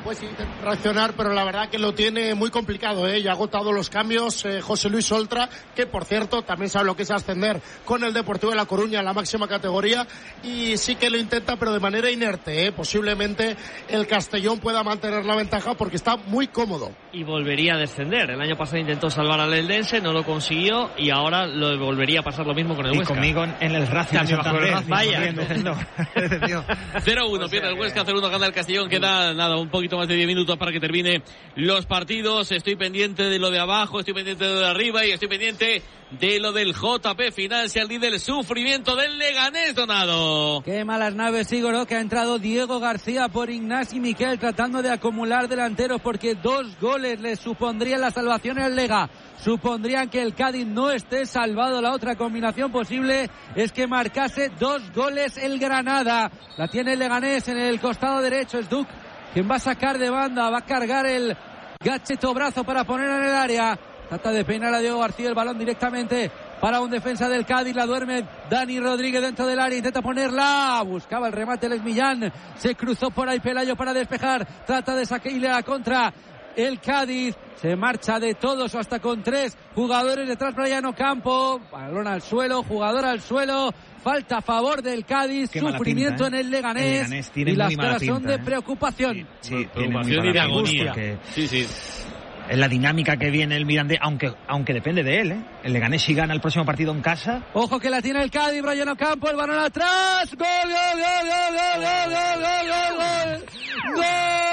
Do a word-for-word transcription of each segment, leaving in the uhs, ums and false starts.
pues intentar reaccionar, pero la verdad que lo tiene muy complicado, ¿eh? Ya ha agotado los cambios eh, José Luis Oltra, que por cierto también sabe lo que es ascender con el Deportivo de La Coruña en la máxima categoría, y sí que lo intenta, pero de manera inerte, ¿eh? Posiblemente el Castellón pueda mantener la ventaja porque está muy cómodo. Y volvería a descender. El año pasado intentó salvar al Eldense, no lo consiguió, y ahora lo volvería a pasar lo mismo con el y Huesca. Y conmigo en el Racing. Vaya. cero uno, pierde el Huesca, cero uno gana el Castellón. Queda nada, un poquito más de diez minutos para que termine los partidos. Estoy pendiente de lo de abajo, estoy pendiente de lo de arriba y estoy pendiente de lo del J P final. Se al del sufrimiento del Leganés, Donado. Qué malas naves, Igor, ¿no? Que ha entrado Diego García por Ignasi Miquel tratando de acumular delanteros, porque dos goles le supondrían la salvación al Lega. Supondrían que el Cádiz no esté salvado. La otra combinación posible es que marcase dos goles el Granada. La tiene el Leganés en el costado derecho. Es Duc quien va a sacar de banda, va a cargar el gacheto brazo para poner en el área. Trata de peinar a Diego García, el balón directamente para un defensa del Cádiz. La duerme Dani Rodríguez dentro del área, intenta ponerla, buscaba el remate Les Millán, se cruzó por ahí Pelayo para despejar, trata de sacarle a la contra el Cádiz. Se marcha de todos hasta con tres jugadores detrás. Brian Ocampo, balón al suelo, jugador al suelo, falta a favor del Cádiz. Qué sufrimiento pinta, ¿eh? En el Leganés, el Leganés tiene y las caras son de preocupación. ¿eh? Sí, sí, preocupación y de agonía. Sí, sí. Es la dinámica que viene el Mirandés, aunque aunque depende de él, ¿eh? El Leganés si gana el próximo partido en casa. Ojo que la tiene el Cádiz, Brian Ocampo, el balón atrás. ¡Gol, gol, gol, gol, gol, gol, gol, gol, gol! ¡Gol!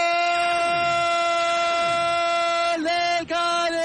¡Del Cádiz!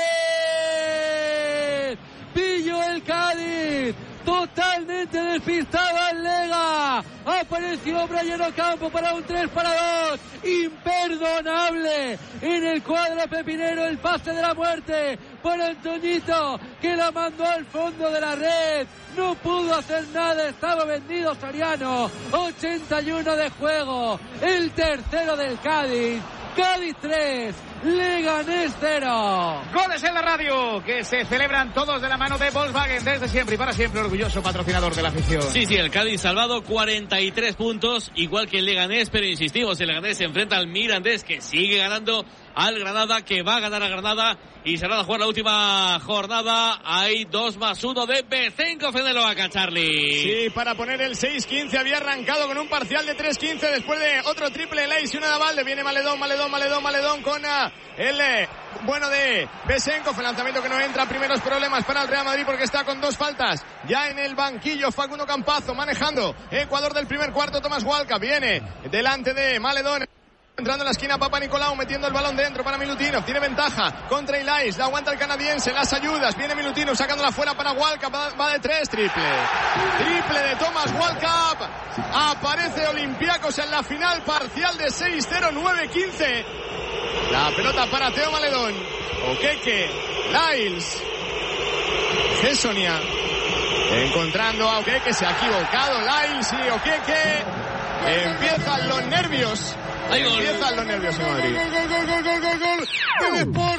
¡Pillo el Cádiz! Totalmente despistado al Lega. Apareció Brian Ocampo para un tres para dos. Imperdonable en el cuadro pepinero. El pase de la muerte por Antoñito, que la mandó al fondo de la red. No pudo hacer nada. Estaba vendido Soriano. ochenta y uno de juego. El tercero del Cádiz. Cádiz tres, Leganés cero. Goles en la radio, que se celebran todos de la mano de Volkswagen, desde siempre y para siempre orgulloso patrocinador de la afición. Sí, sí, el Cádiz salvado, cuarenta y tres puntos, igual que el Leganés, pero insistimos, el Leganés se enfrenta al Mirandés, que sigue ganando al Granada, que va a ganar a Granada y se va a jugar la última jornada. Hay dos más uno de Bezenkov en el Oaca, Charlie. Sí, para poner el seis quince, había arrancado con un parcial de tres quince después de otro triple Leis y una de Valde. Viene Maledón, Maledón, Maledón, Maledón con uh, el eh, bueno de Bezenkov. El lanzamiento que no entra, primeros problemas para el Real Madrid porque está con dos faltas. Ya en el banquillo Facundo Campazo manejando Ecuador del primer cuarto. Tomás Walca viene delante de Maledón. Entrando en la esquina Papa Nicolau, metiendo el balón dentro para Milutinov. Tiene ventaja contra Ilais. La aguanta el canadiense. Las ayudas. Viene Milutinov sacándola fuera para Walcap. Va, va de tres. Triple. Triple de Thomas Walcap. Aparece Olympiacos en la final parcial de seis cero, nueve quince. La pelota para Teo Maledón. Okeke. Lyles. Cesonia. Encontrando a Okeke. Se ha equivocado Lyles y Okeke. Empiezan los nervios. Ahí empiezan los nervios en Madrid. Gol, gol, gol, gol, gol, gol, gol del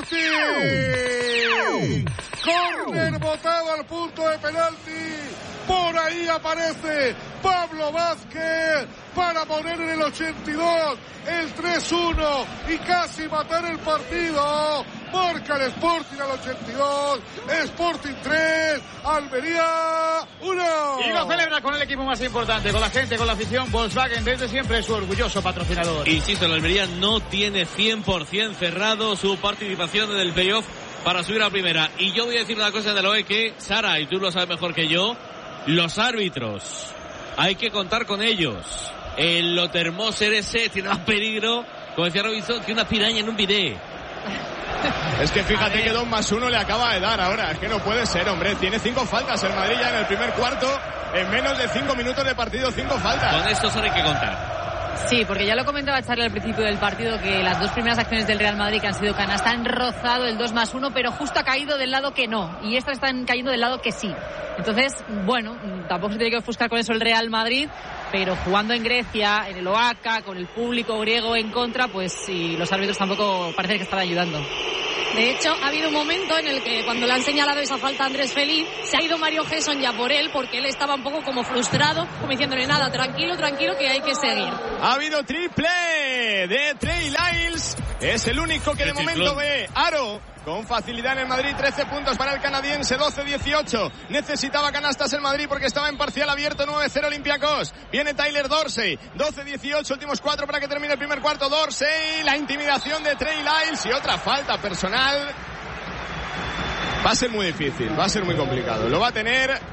Sporting. Córner botado al punto de penalti. Por ahí aparece Pablo Vázquez para poner en el ochenta y dos el tres uno y casi matar el partido. Marca el Sporting al ochenta y dos. Sporting tres, Almería uno. Y lo celebra con el equipo más importante, con la gente, con la afición. Volkswagen, desde siempre, su orgulloso patrocinador. Insisto, el Almería no tiene cien por ciento cerrado su participación en el playoff para subir a primera. Y yo voy a decir una cosa de lo que, Sara, y tú lo sabes mejor que yo, los árbitros, hay que contar con ellos. El Lotermoser ese tiene más peligro, como decía Robinson, que una piraña en un bidet. Es que fíjate que dos más uno le acaba de dar ahora. Es que no puede ser, hombre. Tiene cinco faltas el Madrid ya en el primer cuarto. En menos de cinco minutos de partido, cinco faltas. Con esto solo hay que contar. Sí, porque ya lo comentaba Charlie al principio del partido, que las dos primeras acciones del Real Madrid que han sido canasta han rozado el dos más uno, pero justo ha caído del lado que no, y estas están cayendo del lado que sí. Entonces, bueno, tampoco se tiene que ofuscar con eso el Real Madrid, pero jugando en Grecia, en el Oaca, con el público griego en contra, pues sí, los árbitros tampoco parece que están ayudando. De hecho, ha habido un momento en el que cuando le han señalado esa falta a Andrés Feliz, se ha ido Mario Gesson ya por él, porque él estaba un poco como frustrado, como diciéndole nada, tranquilo, tranquilo, que hay que seguir. Ha habido triple de Trey Lyles es el único que de momento ve aro. Con facilidad en el Madrid, trece puntos para el canadiense, doce dieciocho. Necesitaba canastas el Madrid porque estaba en parcial abierto, nueve cero Olympiacos. Viene Tyler Dorsey, doce dieciocho, últimos cuatro para que termine el primer cuarto. Dorsey, la intimidación de Trey Lyles y otra falta personal. Va a ser muy difícil, va a ser muy complicado. Lo va a tener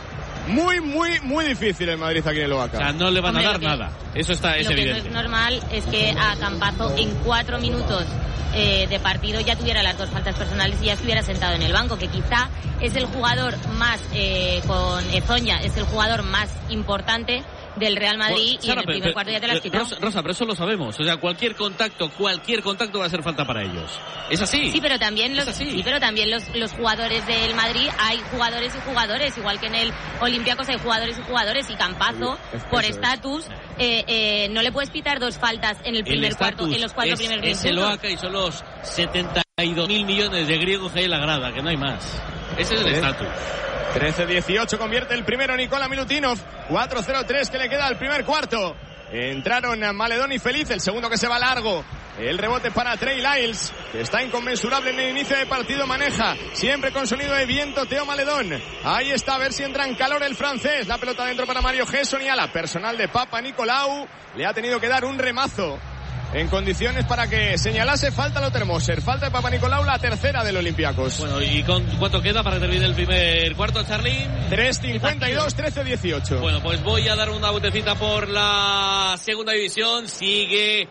muy, muy, muy difícil el Madrid aquí en el Oaca. O sea, no le van Hombre, a dar que, nada. Eso está, es lo evidente. Lo que no es normal es que a Campazo en cuatro minutos eh, de partido ya tuviera las dos faltas personales y ya estuviera sentado en el banco, que quizá es el jugador más, eh, con Ezoña, es el jugador más importante del Real Madrid. Pues, Sara, y en el primer pero, cuarto ya te las has quitado. Rosa, Rosa, pero eso lo sabemos. O sea, cualquier contacto, cualquier contacto va a hacer falta para ellos. ¿Es así? Sí, pero también los, sí, pero también los, los jugadores del Madrid, hay jugadores y jugadores, igual que en el Olympiacos hay jugadores y jugadores, y Campazo, es por estatus, eh, eh, no le puedes pitar dos faltas en el primer el cuarto, en los cuatro es, primeros minutos. Es el Oaca y son los setenta y dos mil millones de griegos que hay en la grada, que no hay más. Ese es el estatus. trece dieciocho convierte el primero Nikola Milutinov. cuatro cero tres que le queda al primer cuarto. Entraron Maledón y Feliz, el segundo que se va largo. El rebote para Trey Lyles, que está inconmensurable en el inicio de partido, maneja siempre con sonido de viento Teo Maledón. Ahí está, a ver si entra en calor el francés. La pelota dentro para Mario Gesson y a la personal de Papa Nicolau le ha tenido que dar un remazo en condiciones para que señalase falta a Lothar Moser. Falta de Papa Nicolau, la tercera del Olympiacos. Bueno, ¿y con cuánto queda para que termine el primer cuarto, Charly? tres cincuenta y dos, trece dieciocho. Bueno, pues voy a dar una vueltecita por la segunda división. Sigue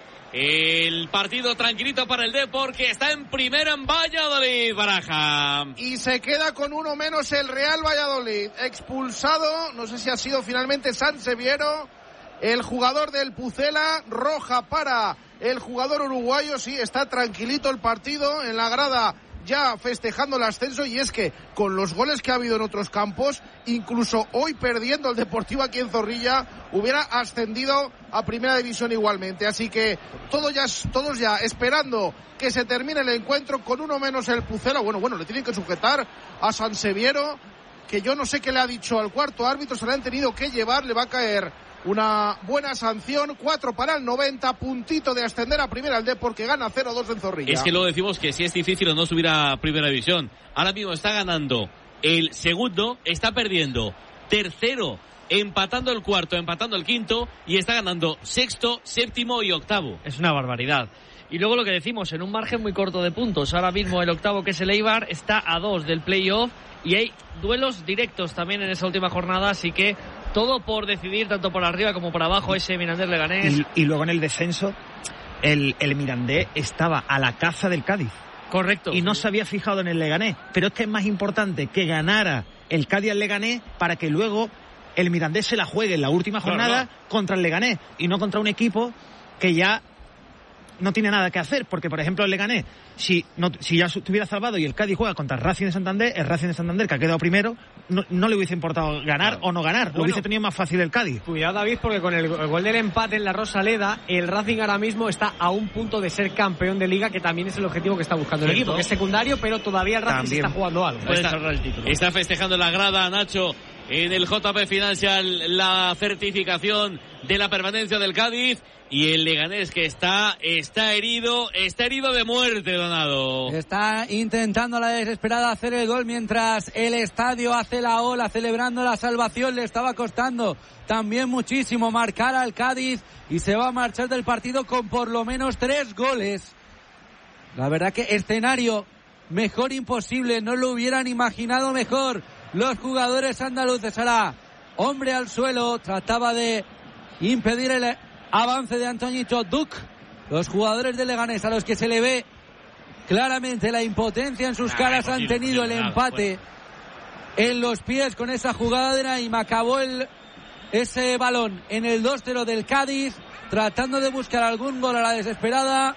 el partido tranquilito para el Depor, que está en primera en Valladolid, Baraja. Y se queda con uno menos el Real Valladolid. Expulsado, no sé si ha sido finalmente Sanseviero, el jugador del Pucela. Roja para el jugador uruguayo. Sí, está tranquilito el partido en la grada, ya festejando el ascenso. Y es que con los goles que ha habido en otros campos, incluso hoy perdiendo el Deportivo aquí en Zorrilla, hubiera ascendido a primera división igualmente. Así que todo ya, todos ya esperando que se termine el encuentro. Con uno menos el Pucela. Bueno, bueno, le tienen que sujetar a Sanseviero, que yo no sé qué le ha dicho al cuarto árbitro. Se le han tenido que llevar, le va a caer una buena sanción. Cuatro para el noventa, puntito de ascender a primera el Depor, que gana cero dos en Zorrilla. Es que luego decimos que si es difícil o no subir a primera división. Ahora mismo está ganando el segundo, está perdiendo tercero, empatando el cuarto, empatando el quinto, y está ganando sexto, séptimo y octavo. Es una barbaridad. Y luego lo que decimos, en un margen muy corto de puntos. Ahora mismo el octavo, que es el Eibar, está a dos del playoff, y hay duelos directos también en esa última jornada, así que todo por decidir, tanto por arriba como por abajo, ese Mirandés Leganés. Y, y luego en el descenso, el, el Mirandés estaba a la caza del Cádiz. Correcto. Y no se había fijado en el Leganés. Pero es que es más importante que ganara el Cádiz al Leganés para que luego el Mirandés se la juegue en la última jornada, claro, no, contra el Leganés, y no contra un equipo que ya no tiene nada que hacer, porque por ejemplo el Leganés, si no, si ya estuviera salvado y el Cádiz juega contra el Racing de Santander, el Racing de Santander, que ha quedado primero, no, no le hubiese importado ganar, claro, o no ganar, bueno, lo hubiese tenido más fácil el Cádiz. Cuidado, David, porque con el, el gol del empate en la Rosaleda, el Racing ahora mismo está a un punto de ser campeón de Liga, que también es el objetivo que está buscando el equipo, que es secundario, pero todavía el Racing también se está jugando algo. Puede está, el título. Está festejando la grada, Nacho, en el J P Financial, la certificación de la permanencia del Cádiz. Y el Leganés, que está está herido, está herido de muerte, Donado. Está intentando a la desesperada hacer el gol, mientras el estadio hace la ola, celebrando la salvación. Le estaba costando también muchísimo marcar al Cádiz, y se va a marchar del partido con por lo menos tres goles. La verdad que escenario mejor imposible, no lo hubieran imaginado mejor los jugadores andaluces. Ahora, hombre al suelo, trataba de impedir el avance de Antoñito Duc. Los jugadores de Leganés, a los que se le ve claramente la impotencia en sus caras, han tenido el empate en los pies con esa jugada de Naim. Acabó el, ese balón en el dos cero del Cádiz, tratando de buscar algún gol a la desesperada.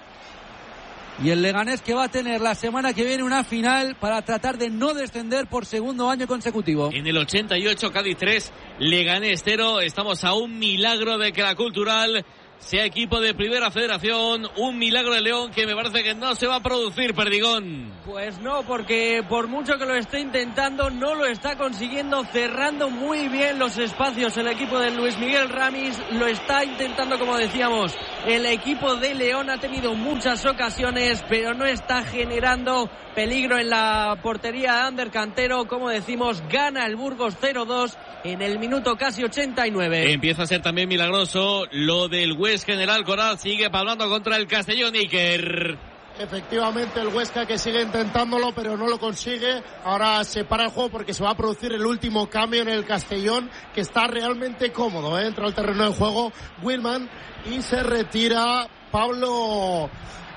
Y el Leganés, que va a tener la semana que viene una final para tratar de no descender por segundo año consecutivo. En el ochenta y ocho, Cádiz tres, Leganés cero. Estamos a un milagro de que la Cultural sea equipo de Primera Federación. Un milagro de León que me parece que no se va a producir, Perdigón. Pues no, porque por mucho que lo esté intentando, no lo está consiguiendo, cerrando muy bien los espacios el equipo de Luis Miguel Ramis. Lo está intentando, como decíamos, el equipo de León ha tenido muchas ocasiones, pero no está generando peligro en la portería de Ander Cantero. Como decimos, gana el Burgos cero dos en el minuto casi ochenta y nueve. Empieza a ser también milagroso lo del Huesca en el Alcoraz. Sigue palmando contra el Castellón, Iker. Efectivamente, el Huesca que sigue intentándolo, pero no lo consigue. Ahora se para el juego porque se va a producir el último cambio en el Castellón, que está realmente cómodo, ¿eh? Entra al terreno de juego Willman y se retira Pablo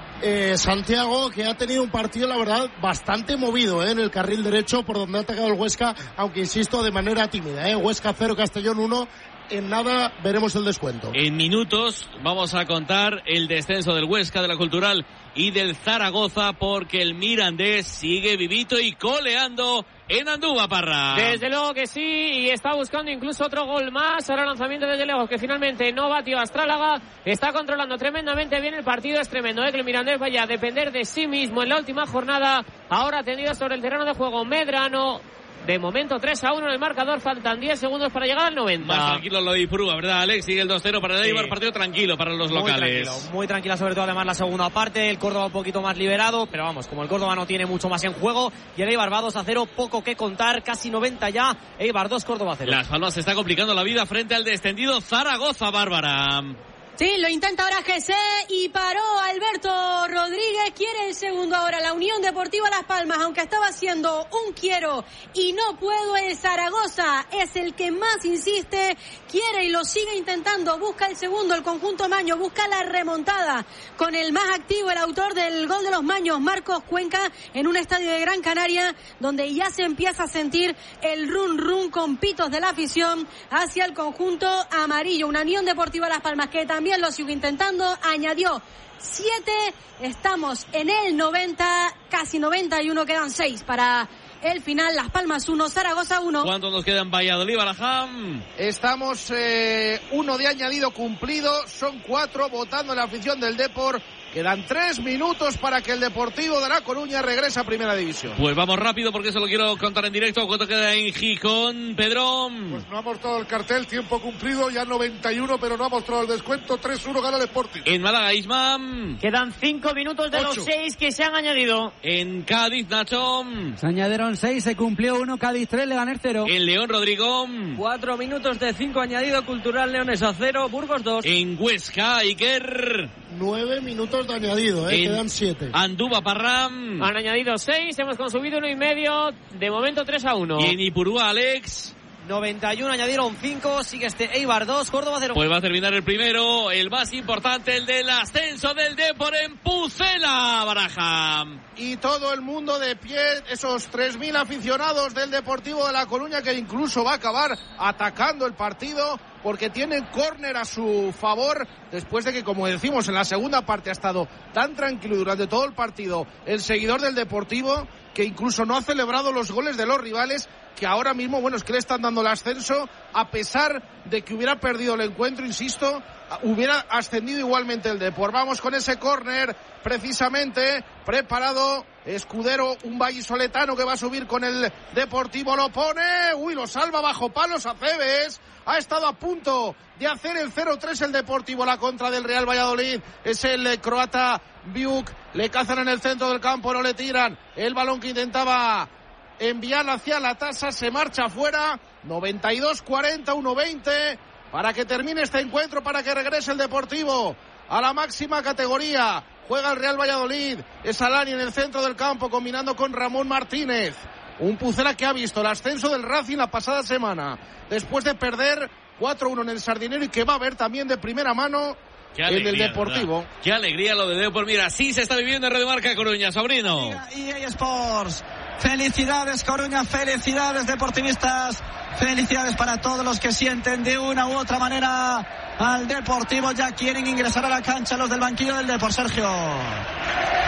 eh, Santiago, que ha tenido un partido, la verdad, bastante movido, ¿eh? En el carril derecho por donde ha atacado el Huesca, aunque insisto, de manera tímida, ¿eh? Huesca cero, Castellón uno. En nada veremos el descuento. En minutos vamos a contar el descenso del Huesca, de la Cultural y del Zaragoza, porque el Mirandés sigue vivito y coleando en Andúba, Parra. Desde luego que sí, y está buscando incluso otro gol más. Ahora lanzamiento desde lejos que finalmente no batió Astrálaga. Está controlando tremendamente bien el partido. Es tremendo, ¿eh? Que el Mirandés vaya a depender de sí mismo en la última jornada. Ahora tendido sobre el terreno de juego Medrano. De momento tres a uno en el marcador, faltan diez segundos para llegar al noventa. Más tranquilo lo de Ipurúa, ¿verdad, Alex? Sigue el dos cero para el Eibar, sí. Partido tranquilo para los muy locales. Tranquilo, muy tranquila, sobre todo además la segunda parte, el Córdoba un poquito más liberado, pero vamos, como el Córdoba no tiene mucho más en juego, y el Eibar va dos a cero, poco que contar, casi noventa ya, Eibar dos, Córdoba cero. Las Palmas se está complicando la vida frente al descendido Zaragoza, Bárbara. Sí, lo intenta ahora G C y paró Alberto Rodríguez. Quiere el segundo ahora la Unión Deportiva Las Palmas, aunque estaba haciendo un quiero y no puedo. El Zaragoza es el que más insiste, quiere y lo sigue intentando. Busca el segundo, el conjunto Maño, busca la remontada con el más activo, el autor del gol de los Maños, Marcos Cuenca, en un estadio de Gran Canaria donde ya se empieza a sentir el run run con pitos de la afición hacia el conjunto amarillo. Una Unión Deportiva Las Palmas que también lo sigue intentando, añadió siete, estamos en el noventa, casi noventa y uno, quedan seis para el final. Las Palmas uno, Zaragoza uno. ¿Cuánto nos queda en Valladolid, Barajam? Estamos eh, uno de añadido cumplido, son cuatro votando en la afición del Depor. Quedan tres minutos para que el Deportivo de La Coruña regrese a Primera División. Pues vamos rápido porque eso lo quiero contar en directo. ¿Cuánto queda en Gijón, Pedro? Pues no ha mostrado el cartel, tiempo cumplido, ya noventa y uno, pero no ha mostrado el descuento. tres uno gana el Sporting. En Málaga, Isma. Quedan cinco minutos de Ocho. Los seis que se han añadido. En Cádiz, Nacho. Se añadieron seis, se cumplió uno, Cádiz tres, Leganés cero. En León, Rodrigo. Cuatro minutos de cinco añadido, Cultural Leonesa cero, Burgos dos. En Huesca, Iker. Nueve minutos de añadido, eh, quedan siete. Andúba, Parram. Han añadido seis, hemos consumido uno y medio, de momento tres a uno. Y en Ipurúa, Alex. noventa y uno, añadieron cinco, sigue este Eibar dos, Córdoba cero. Pues va a terminar el primero, el más importante, el del ascenso del Depor en Pucela, Baraja. Y todo el mundo de pie, esos tres mil aficionados del Deportivo de La Coruña, que incluso va a acabar atacando el partido porque tienen córner a su favor, después de que, como decimos, en la segunda parte ha estado tan tranquilo durante todo el partido el seguidor del Deportivo, que incluso no ha celebrado los goles de los rivales, que ahora mismo, bueno, es que le están dando el ascenso, a pesar de que hubiera perdido el encuentro, insisto, hubiera ascendido igualmente el Depor. Vamos con ese córner, precisamente, preparado Escudero, un vallisoletano que va a subir con el Deportivo, lo pone, uy, lo salva bajo palos Aceves, ha estado a punto de hacer el cero tres el Deportivo, la contra del Real Valladolid, es el croata Biuk, le cazan en el centro del campo, no le tiran, el balón que intentaba enviar hacia la tasa, se marcha afuera, noventa y dos cuarenta, uno veinte, para que termine este encuentro, para que regrese el Deportivo a la máxima categoría. Juega el Real Valladolid, es Alani en el centro del campo, combinando con Ramón Martínez. Un Pucela que ha visto el ascenso del Racing la pasada semana, después de perder cuatro uno en el Sardinero, y que va a ver también de primera mano en el Deportivo. ¿Verdad? Qué alegría lo de Depor. Mira, así se está viviendo en Radio Marca Coruña, sobrino. E A Sports. Felicidades Coruña, felicidades deportivistas, felicidades para todos los que sienten de una u otra manera al Deportivo. Ya quieren ingresar a la cancha los del banquillo del Depor, Sergio.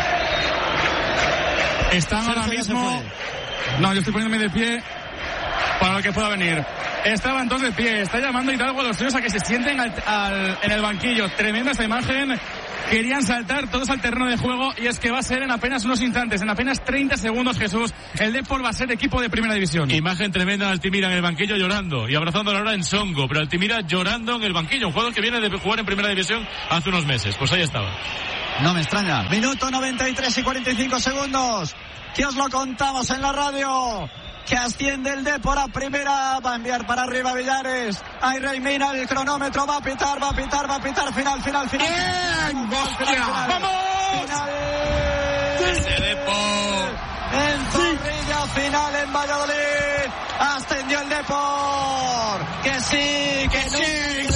Están Sergio ahora mismo... No, yo estoy poniéndome de pie. para lo que pueda venir. Estaban dos de pie, está llamando Hidalgo a los suyos a que se sienten al, al, en el banquillo. Tremenda esta imagen. Querían saltar todos al terreno de juego y es que va a ser en apenas unos instantes, en apenas treinta segundos, Jesús. El Depor va a ser equipo de primera división. Imagen tremenda de Altimira en el banquillo llorando y abrazándolo ahora en Songo, pero Altimira llorando en el banquillo, un jugador que viene de jugar en primera división hace unos meses. Pues ahí estaba. No me extraña. Minuto noventa y tres y cuarenta y cinco segundos. Que os lo contamos en la radio. Que asciende el Depor a primera, va a enviar para arriba Villares, ahí mira el cronómetro, va a pitar, va a pitar, va a pitar, final, final, final. ¡Bien! Final, final, final. ¡Vamos! Final. ¡Ese Depor! En Zorrilla, final en Valladolid, ascendió el Depor. Que sí, que sí,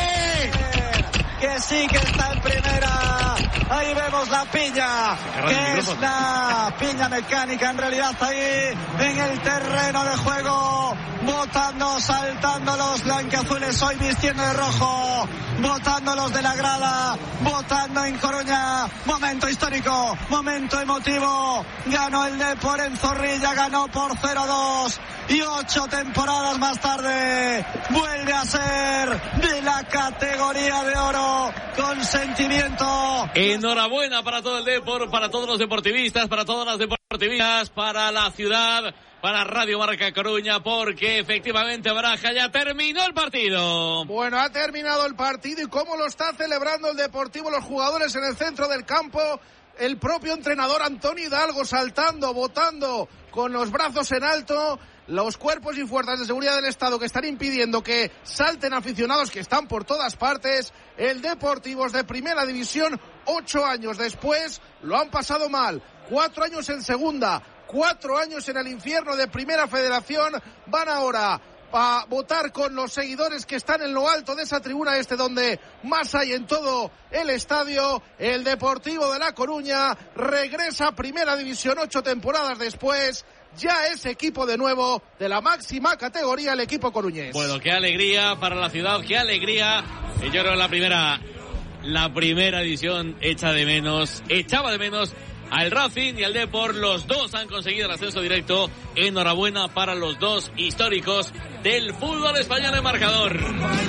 sí, que sí que está en primera. Ahí vemos la piña, que es la piña mecánica en realidad ahí en el terreno de juego, botando, saltando los blanquiazules, hoy vistiendo de rojo, botando los de la grada, botando en Coruña. Momento histórico, momento emotivo, ganó el Depor en Zorrilla, ganó por cero dos y ocho temporadas más tarde vuelve a ser de la categoría de oro con sentimiento. Enhorabuena para todo el Depor, para todos los deportivistas, para todas las deportivistas, para la ciudad, para Radio Marca Coruña, porque efectivamente Baraja ya terminó el partido. Bueno, ha terminado el partido y cómo lo está celebrando el Deportivo, los jugadores en el centro del campo, el propio entrenador Antonio Hidalgo saltando, botando con los brazos en alto. Los cuerpos y fuerzas de seguridad del Estado que están impidiendo que salten aficionados que están por todas partes. El Deportivo es de primera división, ocho años después, lo han pasado mal. Cuatro años en segunda, cuatro años en el infierno de primera federación. Van ahora a votar con los seguidores que están en lo alto de esa tribuna este donde más hay en todo el estadio. El Deportivo de La Coruña regresa a primera división ocho temporadas después. Ya es equipo de nuevo de la máxima categoría, el equipo coruñés. Bueno, qué alegría para la ciudad, qué alegría. Y yo creo que la primera, la primera edición echa de menos, echaba de menos al Racing y al Depor. Los dos han conseguido el ascenso directo. Enhorabuena para los dos históricos del fútbol español en marcador.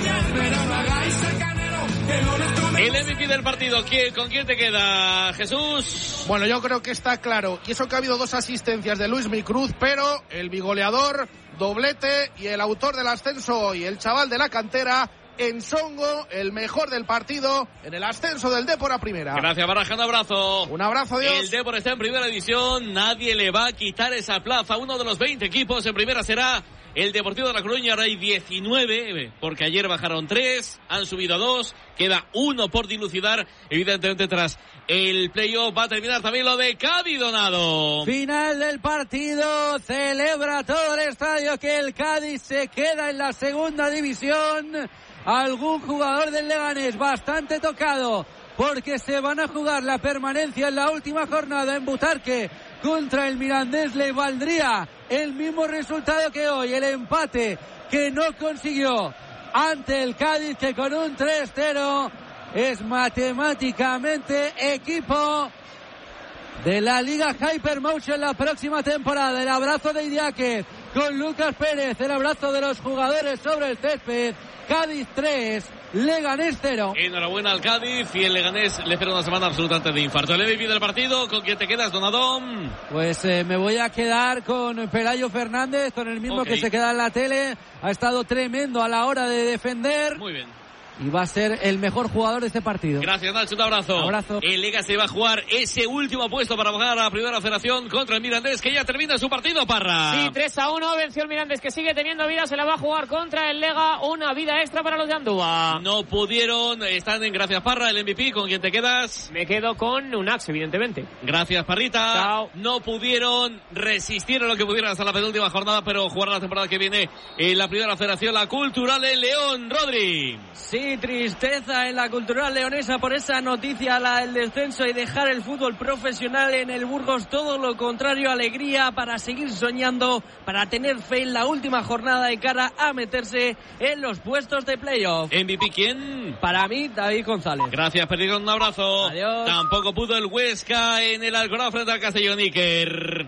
El M V P del partido, ¿quién, ¿con quién te queda, Jesús? Bueno, yo creo que está claro. Y eso que ha habido dos asistencias de Luis Micruz, pero el bigoleador, doblete y el autor del ascenso hoy, el chaval de la cantera, Ensongo, el mejor del partido en el ascenso del Depor a primera. Gracias, Baraja, un abrazo. Un abrazo, Dios. El Depor está en primera división, nadie le va a quitar esa plaza. Uno de los veinte equipos en primera será el Deportivo de La Coruña. Ahora hay diecinueve, porque ayer bajaron tres, han subido a dos, queda uno por dilucidar. Evidentemente tras el playoff va a terminar también lo de Cádiz, Donado. Final del partido, celebra todo el estadio que el Cádiz se queda en la segunda división. Algún jugador del Leganés bastante tocado porque se van a jugar la permanencia en la última jornada en Butarque. Contra el Mirandés le valdría el mismo resultado que hoy, el empate que no consiguió ante el Cádiz, que con un tres cero es matemáticamente equipo de la Liga Hypermotion la próxima temporada. El abrazo de Idiáquez con Lucas Pérez, el abrazo de los jugadores sobre el césped. Cádiz tres, Leganés cero. Enhorabuena al Cádiz y el Leganés le espera una semana absolutamente de infarto. El M V P del partido, ¿con quién te quedas, Donadón? Pues eh, me voy a quedar con Pelayo Fernández, con el mismo okay. que se queda en la tele. Ha estado tremendo a la hora de defender. Muy bien. Y va a ser el mejor jugador de este partido. Gracias, Nacho, un abrazo. abrazo. En Liga se va a jugar ese último puesto para bajar a la primera federación contra el Mirandés, que ya termina su partido, Parra. Sí, tres a uno, venció el Mirandés, que sigue teniendo vida, se la va a jugar contra el Lega, una vida extra para los de Andúa. No pudieron, están en Gracias, Parra, el M V P, ¿con quién te quedas? Me quedo con Unax, evidentemente. Gracias, Parrita. Chao. No pudieron resistir a lo que pudieran hasta la penúltima jornada, pero jugar la temporada que viene en la primera federación, la Cultural en León. Rodri. Sí, tristeza en la Cultural leonesa por esa noticia, la del descenso y dejar el fútbol profesional en el Burgos. Todo lo contrario, alegría para seguir soñando, para tener fe en la última jornada de cara a meterse en los puestos de playoff. ¿M V P quién? Para mí, David González. Gracias, Perdido, un abrazo. Adiós. Tampoco pudo el Huesca en el Alcoraz frente al Castellón Iker.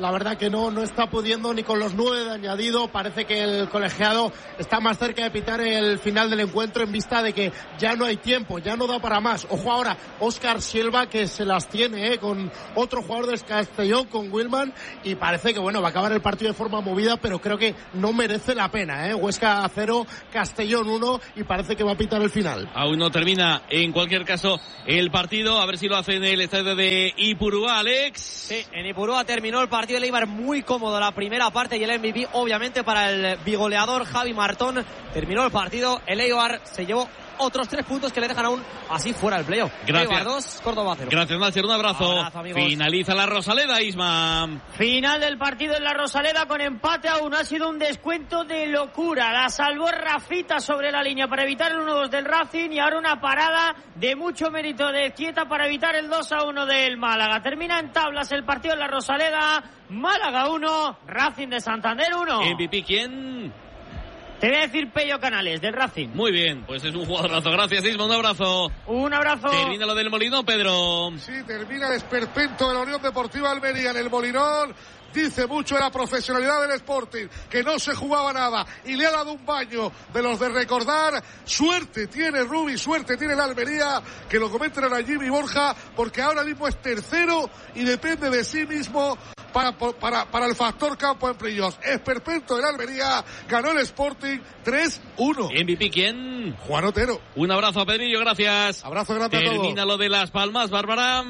la verdad que no, no está pudiendo ni con los nueve de añadido. Parece que el colegiado está más cerca de pitar el final del encuentro en vista de que ya no hay tiempo, ya no da para más. Ojo ahora, Óscar Silva, que se las tiene, ¿eh? Con otro jugador de Castellón, con Wilman, y parece que bueno, va a acabar el partido de forma movida, pero creo que no merece la pena, ¿eh? Huesca cero, Castellón uno, y parece que va a pitar el final. Aún no termina, en cualquier caso, el partido, a ver si lo hace en el estadio de Ipurúa, Alex. Sí, en Ipurúa terminó el partido de Eibar muy cómodo la primera parte y el M V P obviamente para el bigoleador Javi Martón. Terminó el partido, el Eibar se llevó otros tres puntos que le dejan aún así fuera del playoff. Gracias. Eibar dos, Córdoba cero. Gracias, Nácer, un abrazo. Abrazo, Finaliza la Rosaleda, Isma. Final del partido en la Rosaleda con empate aún. Ha sido un descuento de locura. La salvó Rafita sobre la línea para evitar el uno dos del Racing y ahora una parada de mucho mérito de Quieta para evitar el dos a uno del Málaga. Termina en tablas el partido en la Rosaleda. Málaga uno, Racing de Santander uno. M V P, ¿quién? Te voy a decir Pello Canales, del Racing. Muy bien, pues es un jugadorazo. Gracias, Isma, un abrazo. Un abrazo. Termina lo del Molinón, Pedro. Sí, termina el esperpento de la Unión Deportiva Almería en el Molinón. Dice mucho de la profesionalidad del Sporting, que no se jugaba nada y le ha dado un baño de los de recordar. Suerte tiene Rubi, suerte tiene la Almería, que lo comenten a Jimmy Borja, porque ahora mismo es tercero y depende de sí mismo para, para, para el factor campo en playoffs. Esperpento de la Almería, ganó el Sporting tres uno. M V P, ¿quién? Juan Otero. Un abrazo a Pedrillo, gracias. Abrazo grande a todos. Termina lo de Las Palmas, Bárbara.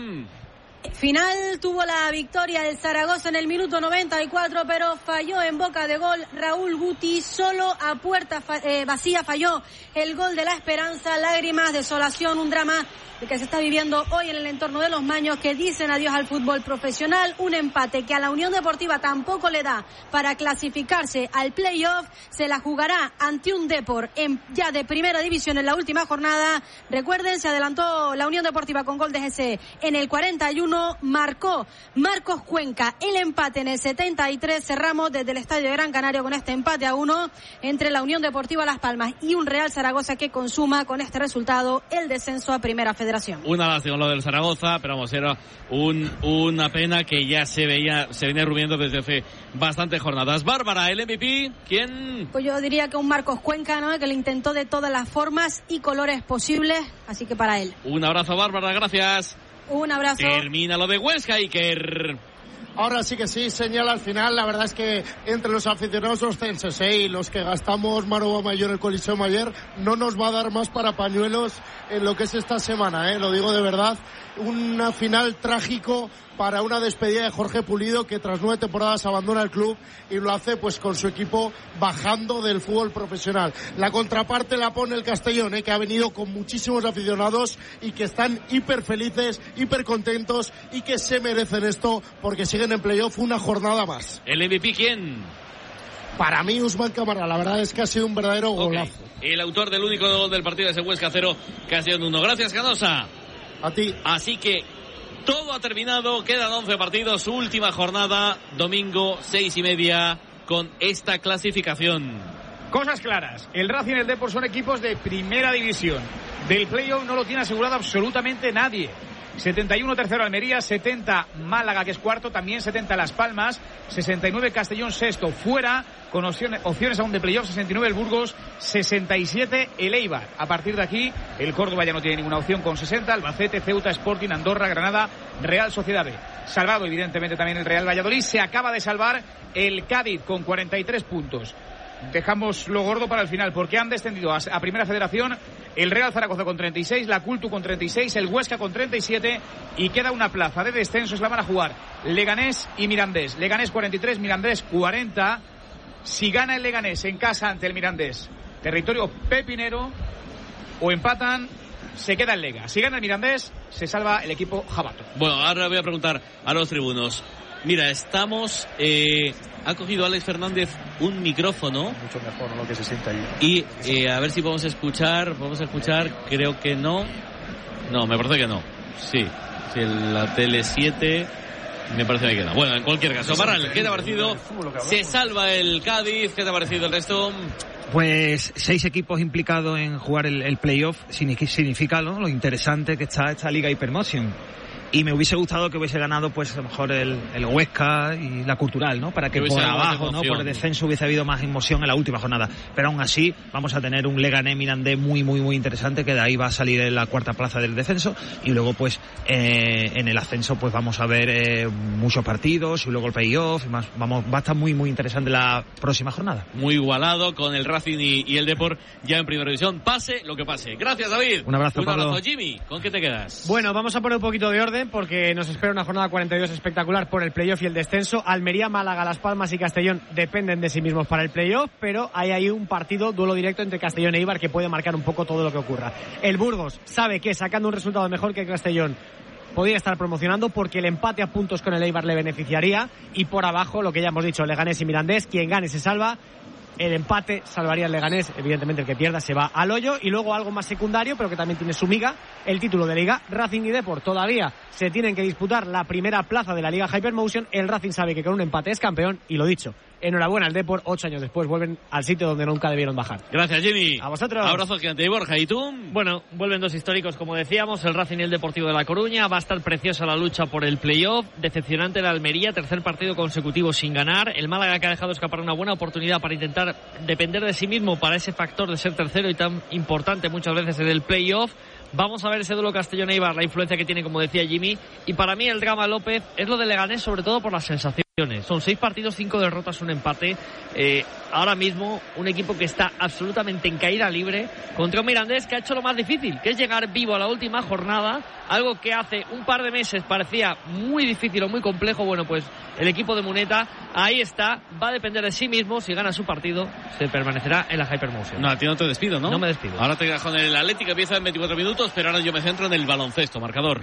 Final tuvo la victoria del Zaragoza en el minuto noventa y cuatro, pero falló en boca de gol Raúl Guti. Solo a puerta fa- eh, vacía falló el gol de la esperanza. Lágrimas, desolación, un drama el que se está viviendo hoy en el entorno de los Maños, que dicen adiós al fútbol profesional. Un empate que a la Unión Deportiva tampoco le da para clasificarse al playoff. Se la jugará ante un Depor en, ya de primera división en la última jornada. Recuerden, se adelantó la Unión Deportiva con gol de G C en el cuarenta y uno. Marcó Marcos Cuenca el empate en el setenta y tres. Cerramos desde el Estadio de Gran Canaria con este empate a uno entre la Unión Deportiva Las Palmas y un Real Zaragoza que consuma con este resultado el descenso a Primera Federación. Una lástima lo del Zaragoza, pero vamos, era un, una pena que ya se veía, se venía rumiando desde hace bastantes jornadas. Bárbara, el M V P, ¿quién? Pues yo diría que un Marcos Cuenca, ¿no? Que lo intentó de todas las formas y colores posibles, así que para él. Un abrazo, Bárbara, gracias. Un abrazo. Termina lo de Huesca, Iker. Ahora sí que sí, señala al final. La verdad es que entre los aficionados ostenses ¿eh? y los que gastamos Maroba Mayor, el Coliseo Mayor, no nos va a dar más para pañuelos en lo que es esta semana, ¿eh? Lo digo de verdad. Una final trágico para una despedida de Jorge Pulido, que tras nueve temporadas abandona el club y lo hace pues con su equipo bajando del fútbol profesional. La contraparte la pone el Castellón, ¿eh? que ha venido con muchísimos aficionados y que están hiper felices, hiper contentos y que se merecen esto porque siguen en playoff una jornada más. ¿El M V P quién? Para mí, Usman Cámara, la verdad es que ha sido un verdadero golazo. Okay. El autor del único gol del partido es el Huesca cero, Castellón uno. Gracias, Canosa. A ti. Así que todo ha terminado, quedan once partidos, última jornada, domingo, seis y media, con esta clasificación. Cosas claras, el Racing y el Depor son equipos de primera división. Del playoff no lo tiene asegurado absolutamente nadie. setenta y uno tercero Almería, setenta Málaga, que es cuarto, también setenta Las Palmas, sesenta y nueve Castellón sexto, fuera, con opciones, opciones aún de playoff, sesenta y nueve el Burgos, sesenta y siete el Eibar. A partir de aquí, el Córdoba ya no tiene ninguna opción con sesenta, Albacete, Ceuta, Sporting, Andorra, Granada, Real Sociedad B. Salvado evidentemente también el Real Valladolid, se acaba de salvar el Cádiz con cuarenta y tres puntos. Dejamos lo gordo para el final, porque han descendido a, a Primera Federación el Real Zaragoza con treinta y seis, la Cultu con treinta y seis, el Huesca con treinta y siete y queda una plaza de descenso, la van a jugar Leganés y Mirandés. Leganés cuarenta y tres, Mirandés cuarenta. Si gana el Leganés en casa ante el Mirandés, territorio pepinero, o empatan, se queda el Lega. Si gana el Mirandés, se salva el equipo jabato. Bueno, ahora voy a preguntar a los tribunos. Mira, estamos... Eh, ha cogido Alex Fernández un micrófono. Mucho mejor lo que se siente allí. Y eh, a ver si podemos escuchar. Podemos escuchar, creo que no. No, me parece que no. Sí, sí, la Tele siete... Me parece que no. Bueno, en cualquier caso, Barral, ¿qué te ha parecido? Se salva el Cádiz, ¿qué te ha parecido el resto? Pues seis equipos implicados en jugar el, el playoff significa, ¿no?, lo interesante que está esta Liga Hypermotion. y me hubiese gustado que hubiese ganado pues a lo mejor el, el Huesca y la Cultural, ¿no? Para que, que por abajo, ¿no? Por el descenso hubiese habido más emoción en la última jornada. Pero aún así vamos a tener un Leganés Mirandés muy muy muy interesante, que de ahí va a salir en la cuarta plaza del descenso, y luego pues eh, en el ascenso pues vamos a ver eh, muchos partidos y luego el playoff, más, vamos, va a estar muy muy interesante la próxima jornada. Muy igualado con el Racing y, y el Depor ya en primera división, pase lo que pase. Gracias, David. Un abrazo, Un abrazo, Pablo. Jimmy. ¿Con qué te quedas? Bueno, vamos a poner un poquito de orden porque nos espera una jornada cuarenta y dos espectacular por el playoff y el descenso. Almería, Málaga, Las Palmas y Castellón dependen de sí mismos para el playoff, pero hay ahí un partido, duelo directo entre Castellón e Eibar, que puede marcar un poco todo lo que ocurra. El Burgos sabe que sacando un resultado mejor que Castellón podría estar promocionando, porque el empate a puntos con el Eibar le beneficiaría, y por abajo lo que ya hemos dicho, Leganés y Mirandés, quien gane se salva. El empate salvaría al Leganés, evidentemente el que pierda se va al hoyo. Y luego algo más secundario, pero que también tiene su miga, el título de Liga. Racing y Depor todavía se tienen que disputar la primera plaza de la Liga Hypermotion. El Racing sabe que con un empate es campeón, y lo dicho, enhorabuena al Depor, ocho años después vuelven al sitio donde nunca debieron bajar. Gracias, Jimmy. A vosotros. Abrazo gigante. Borja, ¿y tú? Bueno, vuelven dos históricos, como decíamos, el Racing y el Deportivo de La Coruña. Va a estar preciosa la lucha por el playoff. Decepcionante la Almería, tercer partido consecutivo sin ganar. El Málaga, que ha dejado escapar una buena oportunidad para intentar depender de sí mismo para ese factor de ser tercero y tan importante muchas veces en el playoff. Vamos a ver ese duelo Castellón-Eibar, la influencia que tiene, como decía Jimmy. Y para mí el drama López es lo de Leganés, sobre todo por las sensaciones. Son seis partidos, cinco derrotas, un empate. Eh, ahora mismo un equipo que está absolutamente en caída libre contra un Mirandés que ha hecho lo más difícil, que es llegar vivo a la última jornada, algo que hace un par de meses parecía muy difícil o muy complejo. Bueno, pues el equipo de Muneta ahí está, va a depender de sí mismo. Si gana su partido, se permanecerá en la Hypermotion. No, a ti no te despido, ¿no? No me despido. Ahora te quedas con el Atlético, empieza en veinticuatro minutos, pero ahora yo me centro en el baloncesto. Marcador.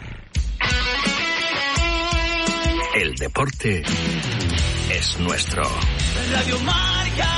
El deporte es nuestro. Radio Marca.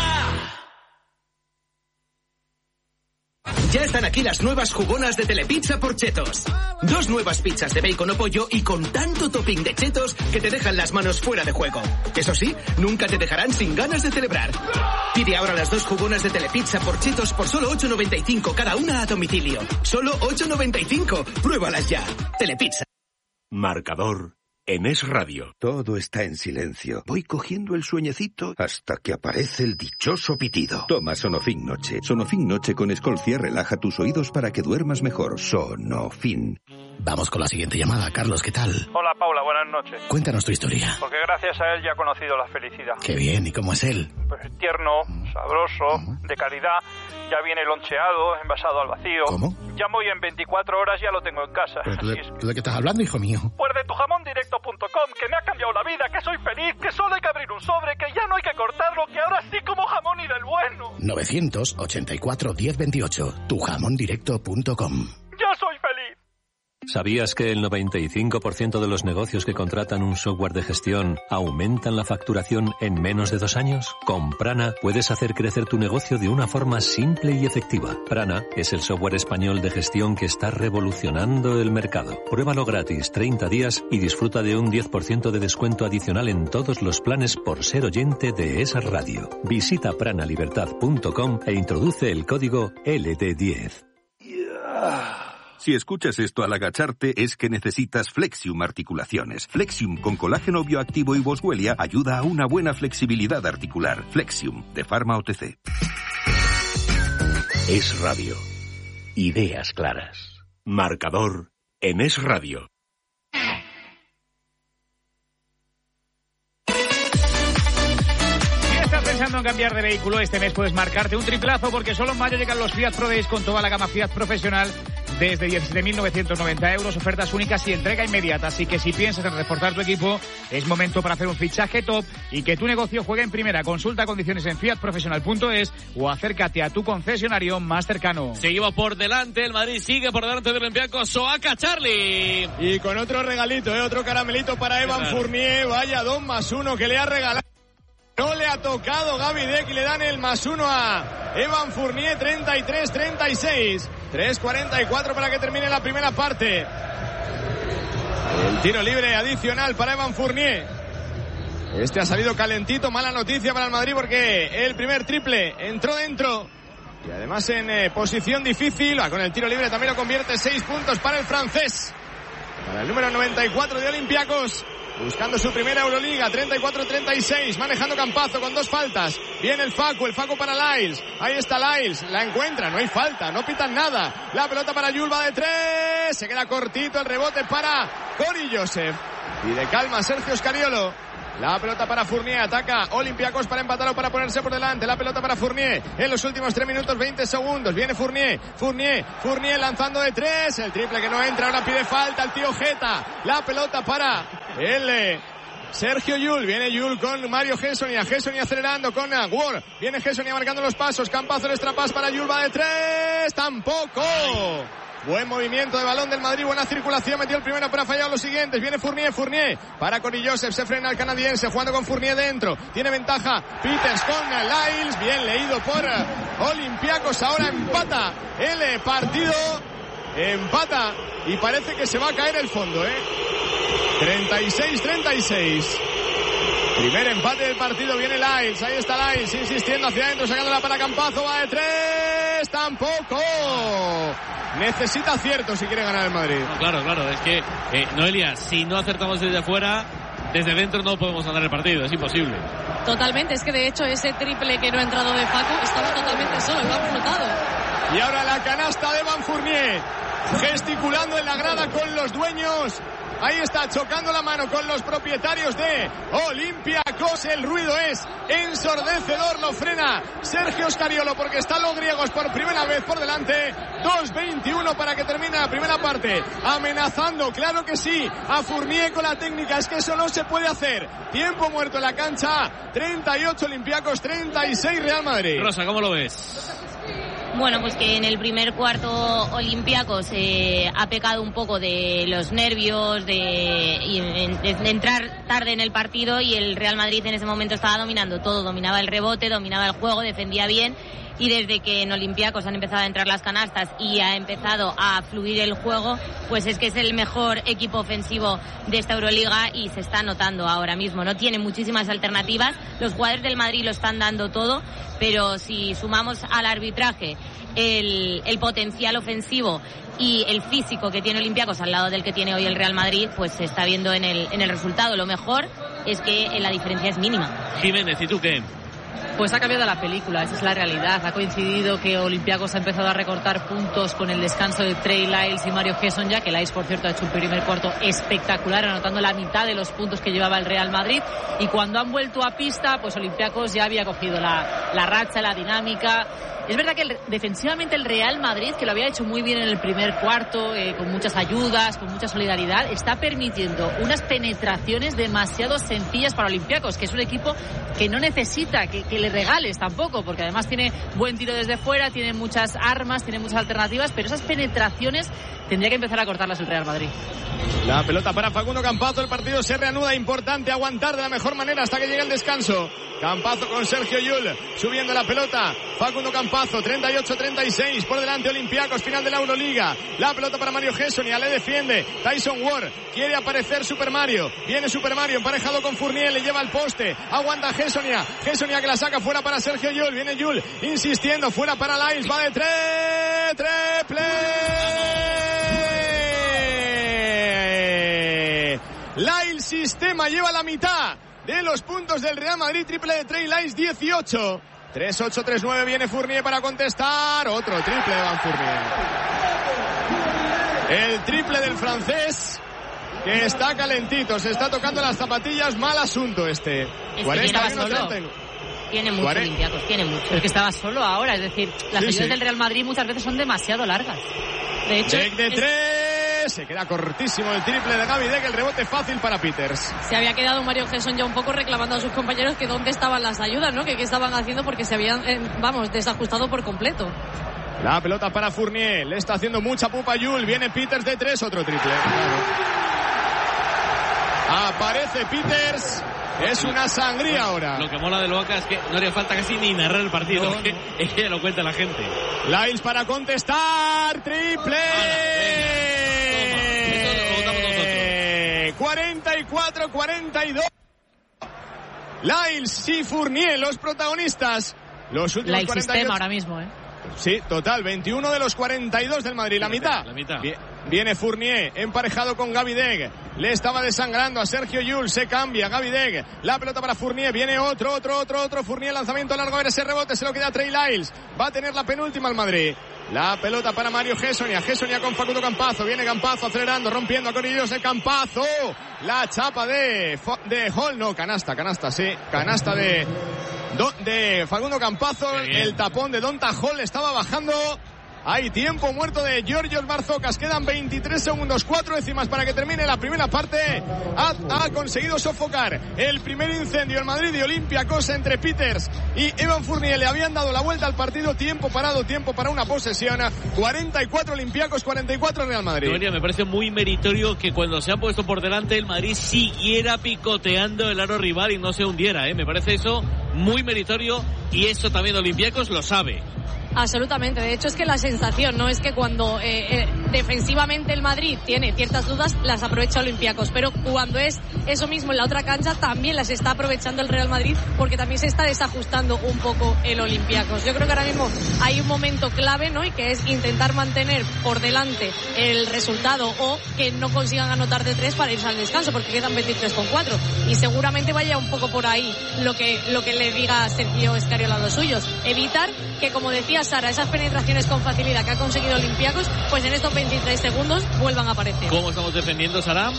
Ya están aquí las nuevas jugonas de Telepizza por Chetos. Dos nuevas pizzas de bacon o pollo y con tanto topping de chetos que te dejan las manos fuera de juego. Eso sí, nunca te dejarán sin ganas de celebrar. Pide ahora las dos jugonas de Telepizza por Chetos por solo ocho noventa y cinco cada una a domicilio. Solo ocho noventa y cinco. Pruébalas ya. Telepizza. Marcador en Es Radio. Todo está en silencio. Voy cogiendo el sueñecito hasta que aparece el dichoso pitido. Toma Sonofin Noche. Sonofin Noche con Escolcia relaja tus oídos para que duermas mejor. Sonofin. Vamos con la siguiente llamada. Carlos, ¿qué tal? Hola, Paula, buenas noches. Cuéntanos tu historia. Porque gracias a él ya he conocido la felicidad. Qué bien, ¿y cómo es él? Pues tierno, sabroso, de calidad. Ya viene loncheado, envasado al vacío. ¿Cómo? Llamo y en veinticuatro horas ya lo tengo en casa. ¿Pero tú, de, es que... ¿tú de qué estás hablando, hijo mío? Pues de tu jamón directo punto com, que me ha cambiado la vida, que soy feliz, que solo hay que abrir un sobre, que ya no hay que cortarlo, que ahora sí como jamón y del bueno. nueve ochenta y cuatro, diez veintiocho. tu jamón directo punto com. Yo soy feliz. ¿Sabías que el noventa y cinco por ciento de los negocios que contratan un software de gestión aumentan la facturación en menos de dos años? Con Prana puedes hacer crecer tu negocio de una forma simple y efectiva. Prana es el software español de gestión que está revolucionando el mercado. Pruébalo gratis treinta días y disfruta de un diez por ciento de descuento adicional en todos los planes por ser oyente de esa radio. Visita prana libertad punto com e introduce el código L D diez. Si escuchas esto al agacharte es que necesitas Flexium Articulaciones. Flexium con colágeno bioactivo y boswellia ayuda a una buena flexibilidad articular. Flexium, de Pharma O T C. Es Radio. Ideas claras. Marcador en Es Radio. Pensando en cambiar de vehículo, este mes puedes marcarte un triplazo porque solo en mayo llegan los Fiat Pro Days con toda la gama Fiat profesional desde diecisiete mil novecientos noventa euros, ofertas únicas y entrega inmediata. Así que si piensas en reforzar tu equipo, es momento para hacer un fichaje top y que tu negocio juegue en primera. Consulta condiciones en fiat profesional punto es o acércate a tu concesionario más cercano. Seguimos por delante, el Madrid sigue por delante del Olympiacos. Soaca Charlie. Y con otro regalito, ¿eh? Otro caramelito para Evan Fournier. Vaya dos más uno que le ha regalado. No le ha tocado Gaby Deck y le dan el más uno a Evan Fournier, treinta y tres treinta y seis. tres cuarenta y cuatro para que termine la primera parte. El tiro libre adicional para Evan Fournier. Este ha salido calentito, mala noticia para el Madrid porque el primer triple entró dentro. Y además en eh, posición difícil, con el tiro libre también lo convierte, seis puntos para el francés. para el número noventa y cuatro de Olympiacos. Buscando su primera Euroliga, treinta y cuatro treinta y seis, manejando Campazzo con dos faltas. Viene el Facu, el Facu para Lyles. Ahí está Lyles, la encuentra, no hay falta, no pitan nada. La pelota para Yul, va de tres, se queda cortito, el rebote para Cory Joseph. Y de calma Sergio Scariolo. La pelota para Fournier, ataca Olympiacos para empatar o para ponerse por delante. La pelota para Fournier en los últimos tres minutos veinte segundos. Viene Fournier, Fournier, Fournier lanzando de tres. El triple que no entra, ahora pide falta el tío Jeta. La pelota para el eh, Sergio Yul. Viene Yul con Mario Hesony, a Hesony acelerando con uh, Ward. Viene Hesony marcando los pasos. Campazzo, el extrapas para Yul, va de tres. Tampoco. Buen movimiento de balón del Madrid, buena circulación, metió el primero pero ha fallado los siguientes. Viene Fournier, Fournier para Cory Joseph, se frena el canadiense, jugando con Fournier dentro. Tiene ventaja Peters con Lyles, bien leído por Olympiacos, ahora empata el partido, empata y parece que se va a caer el fondo, ¿eh? treinta y seis treinta y seis. Primer empate del partido, viene Lyles, ahí está Lyles, insistiendo hacia adentro, sacándola para Campazzo, va de tres, tampoco. Necesita acierto si quiere ganar el Madrid. No, claro, claro, es que, eh, Noelia, si no acertamos desde fuera, desde dentro no podemos ganar el partido, es imposible. Totalmente, es que de hecho ese triple que no ha entrado de Facu estaba totalmente solo, lo han flotado. Y ahora la canasta de Van Fournier, gesticulando en la grada con los dueños. Ahí está, chocando la mano con los propietarios de Olympiacos. El ruido es ensordecedor, lo frena Sergio Scariolo porque están los griegos por primera vez por delante. dos veintiuno para que termine la primera parte. Amenazando, claro que sí, a Fournier con la técnica. Es que eso no se puede hacer. Tiempo muerto en la cancha. treinta y ocho Olympiacos, treinta y seis Real Madrid. Rosa, ¿cómo lo ves? Bueno, pues que en el primer cuarto Olympiacos eh, ha pecado un poco de los nervios, de, de, de entrar tarde en el partido, y el Real Madrid en ese momento estaba dominando todo, dominaba el rebote, dominaba el juego, defendía bien, y desde que en Olympiacos han empezado a entrar las canastas y ha empezado a fluir el juego, pues es que es el mejor equipo ofensivo de esta Euroliga y se está notando ahora mismo. No tiene muchísimas alternativas, los jugadores del Madrid lo están dando todo, pero si sumamos al arbitraje el, el potencial ofensivo y el físico que tiene Olympiacos al lado del que tiene hoy el Real Madrid, pues se está viendo en el, en el resultado. Lo mejor es que la diferencia es mínima. Jiménez, ¿y tú qué? Pues ha cambiado la película, esa es la realidad. Ha coincidido que Olympiacos ha empezado a recortar puntos con el descanso de Trey Lyles y Mario Hesson, ya que Lyles, por cierto, ha hecho un primer cuarto espectacular, anotando la mitad de los puntos que llevaba el Real Madrid. Y cuando han vuelto a pista, pues Olympiacos ya había cogido la, la racha, la dinámica. Es verdad que el, defensivamente el Real Madrid, que lo había hecho muy bien en el primer cuarto, eh, con muchas ayudas, con mucha solidaridad, está permitiendo unas penetraciones demasiado sencillas para Olympiacos, que es un equipo que no necesita que, que le regales tampoco, porque además tiene buen tiro desde fuera, tiene muchas armas, tiene muchas alternativas, pero esas penetraciones tendría que empezar a cortarlas el Real Madrid. La pelota para Facundo Campazzo, el partido se reanuda, importante aguantar de la mejor manera hasta que llegue el descanso. Campazzo con Sergio Yul, subiendo la pelota, Facundo Campazzo, treinta y ocho treinta y seis, por delante Olympiacos, final de la Euroliga. La pelota para Mario Hesson, y Ale defiende, Tyson Ward, quiere aparecer Super Mario, viene Super Mario emparejado con Fournier, le lleva al poste, aguanta Hessonia, Hessonia que la saca fuera para Sergio Yul, viene Yul, insistiendo, fuera para Lyles, va de tres, triple. Lyles sistema lleva la mitad de los puntos del Real Madrid, triple de Trey Lyles, dieciocho. tres ocho tres nueve, viene Fournier para contestar, otro triple de Van Fournier. El triple del francés, que está calentito, se está tocando las zapatillas, mal asunto este. Es cuarenta y uno treinta. Tiene mucho Olympiacos, tiene mucho. Pero es que estaba solo ahora, es decir, las sí, ayudas sí. del Real Madrid muchas veces son demasiado largas. De hecho, Deck de es... tres, se queda cortísimo el triple de Gaby Deck, el rebote fácil para Peters. Se había quedado Mario Hesson ya un poco reclamando a sus compañeros que dónde estaban las ayudas, ¿no? Que qué estaban haciendo, porque se habían, eh, vamos, desajustado por completo. La pelota para Fournier, le está haciendo mucha pupa a Yul, viene Peters de tres, otro triple. Claro. Aparece Peters. Es una sangría ahora. Lo que mola de Loaca es que no haría falta casi ni narrar el partido. No, no. Es que lo cuenta la gente. Lyles para contestar. Triple. cuarenta y cuatro cuarenta y dos. Lyles y Fournier, los protagonistas. Los últimos Lyles cuarenta y ocho. Sistema ahora mismo, ¿eh? Sí, total. veintiuno de los cuarenta y dos del Madrid. La Fíjate, mitad. La mitad. Bien. Viene Fournier, emparejado con Gavideg. Le estaba desangrando a Sergio Llull. Se cambia Gavideg. La pelota para Fournier. Viene otro, otro, otro, otro. Fournier, lanzamiento largo. A ver ese rebote. Se lo queda Trey Lyles. Va a tener la penúltima el Madrid. La pelota para Mario Gessonia. Gessonia con Facundo Campazzo. Viene Campazzo acelerando, rompiendo a Corillos de Campazzo. La chapa de, de Hall. No, canasta, canasta, sí. Canasta de, de Facundo Campazzo. El tapón de Donta Hall estaba bajando. Hay tiempo muerto de Georgios Barzocas. Quedan veintitrés segundos, cuatro décimas para que termine la primera parte. Ha, ha conseguido sofocar el primer incendio en Madrid y Olympiacos entre Peters y Evan Fournier. Le habían dado la vuelta al partido. Tiempo parado, tiempo para una posesión. cuarenta y cuatro Olympiacos, cuarenta y cuatro Real Madrid. Gloria, me parece muy meritorio que cuando se ha puesto por delante el Madrid siguiera picoteando el aro rival y no se hundiera, ¿eh? Me parece eso muy meritorio y eso también Olympiacos lo sabe. Absolutamente, de hecho es que la sensación no es que cuando eh, eh, defensivamente el Madrid tiene ciertas dudas las aprovecha Olympiacos, pero cuando es eso mismo en la otra cancha también las está aprovechando el Real Madrid porque también se está desajustando un poco el Olympiacos. Yo creo que ahora mismo hay un momento clave, ¿no? Y que es intentar mantener por delante el resultado o que no consigan anotar de tres para irse al descanso porque quedan veintitrés con cuatro y seguramente vaya un poco por ahí lo que, lo que le diga Sergio Escariola a los suyos, evitar que, como decía Sara, esas penetraciones con facilidad que ha conseguido Olympiacos, pues en estos veintitrés segundos vuelvan a aparecer. ¿Cómo estamos defendiendo, Sara?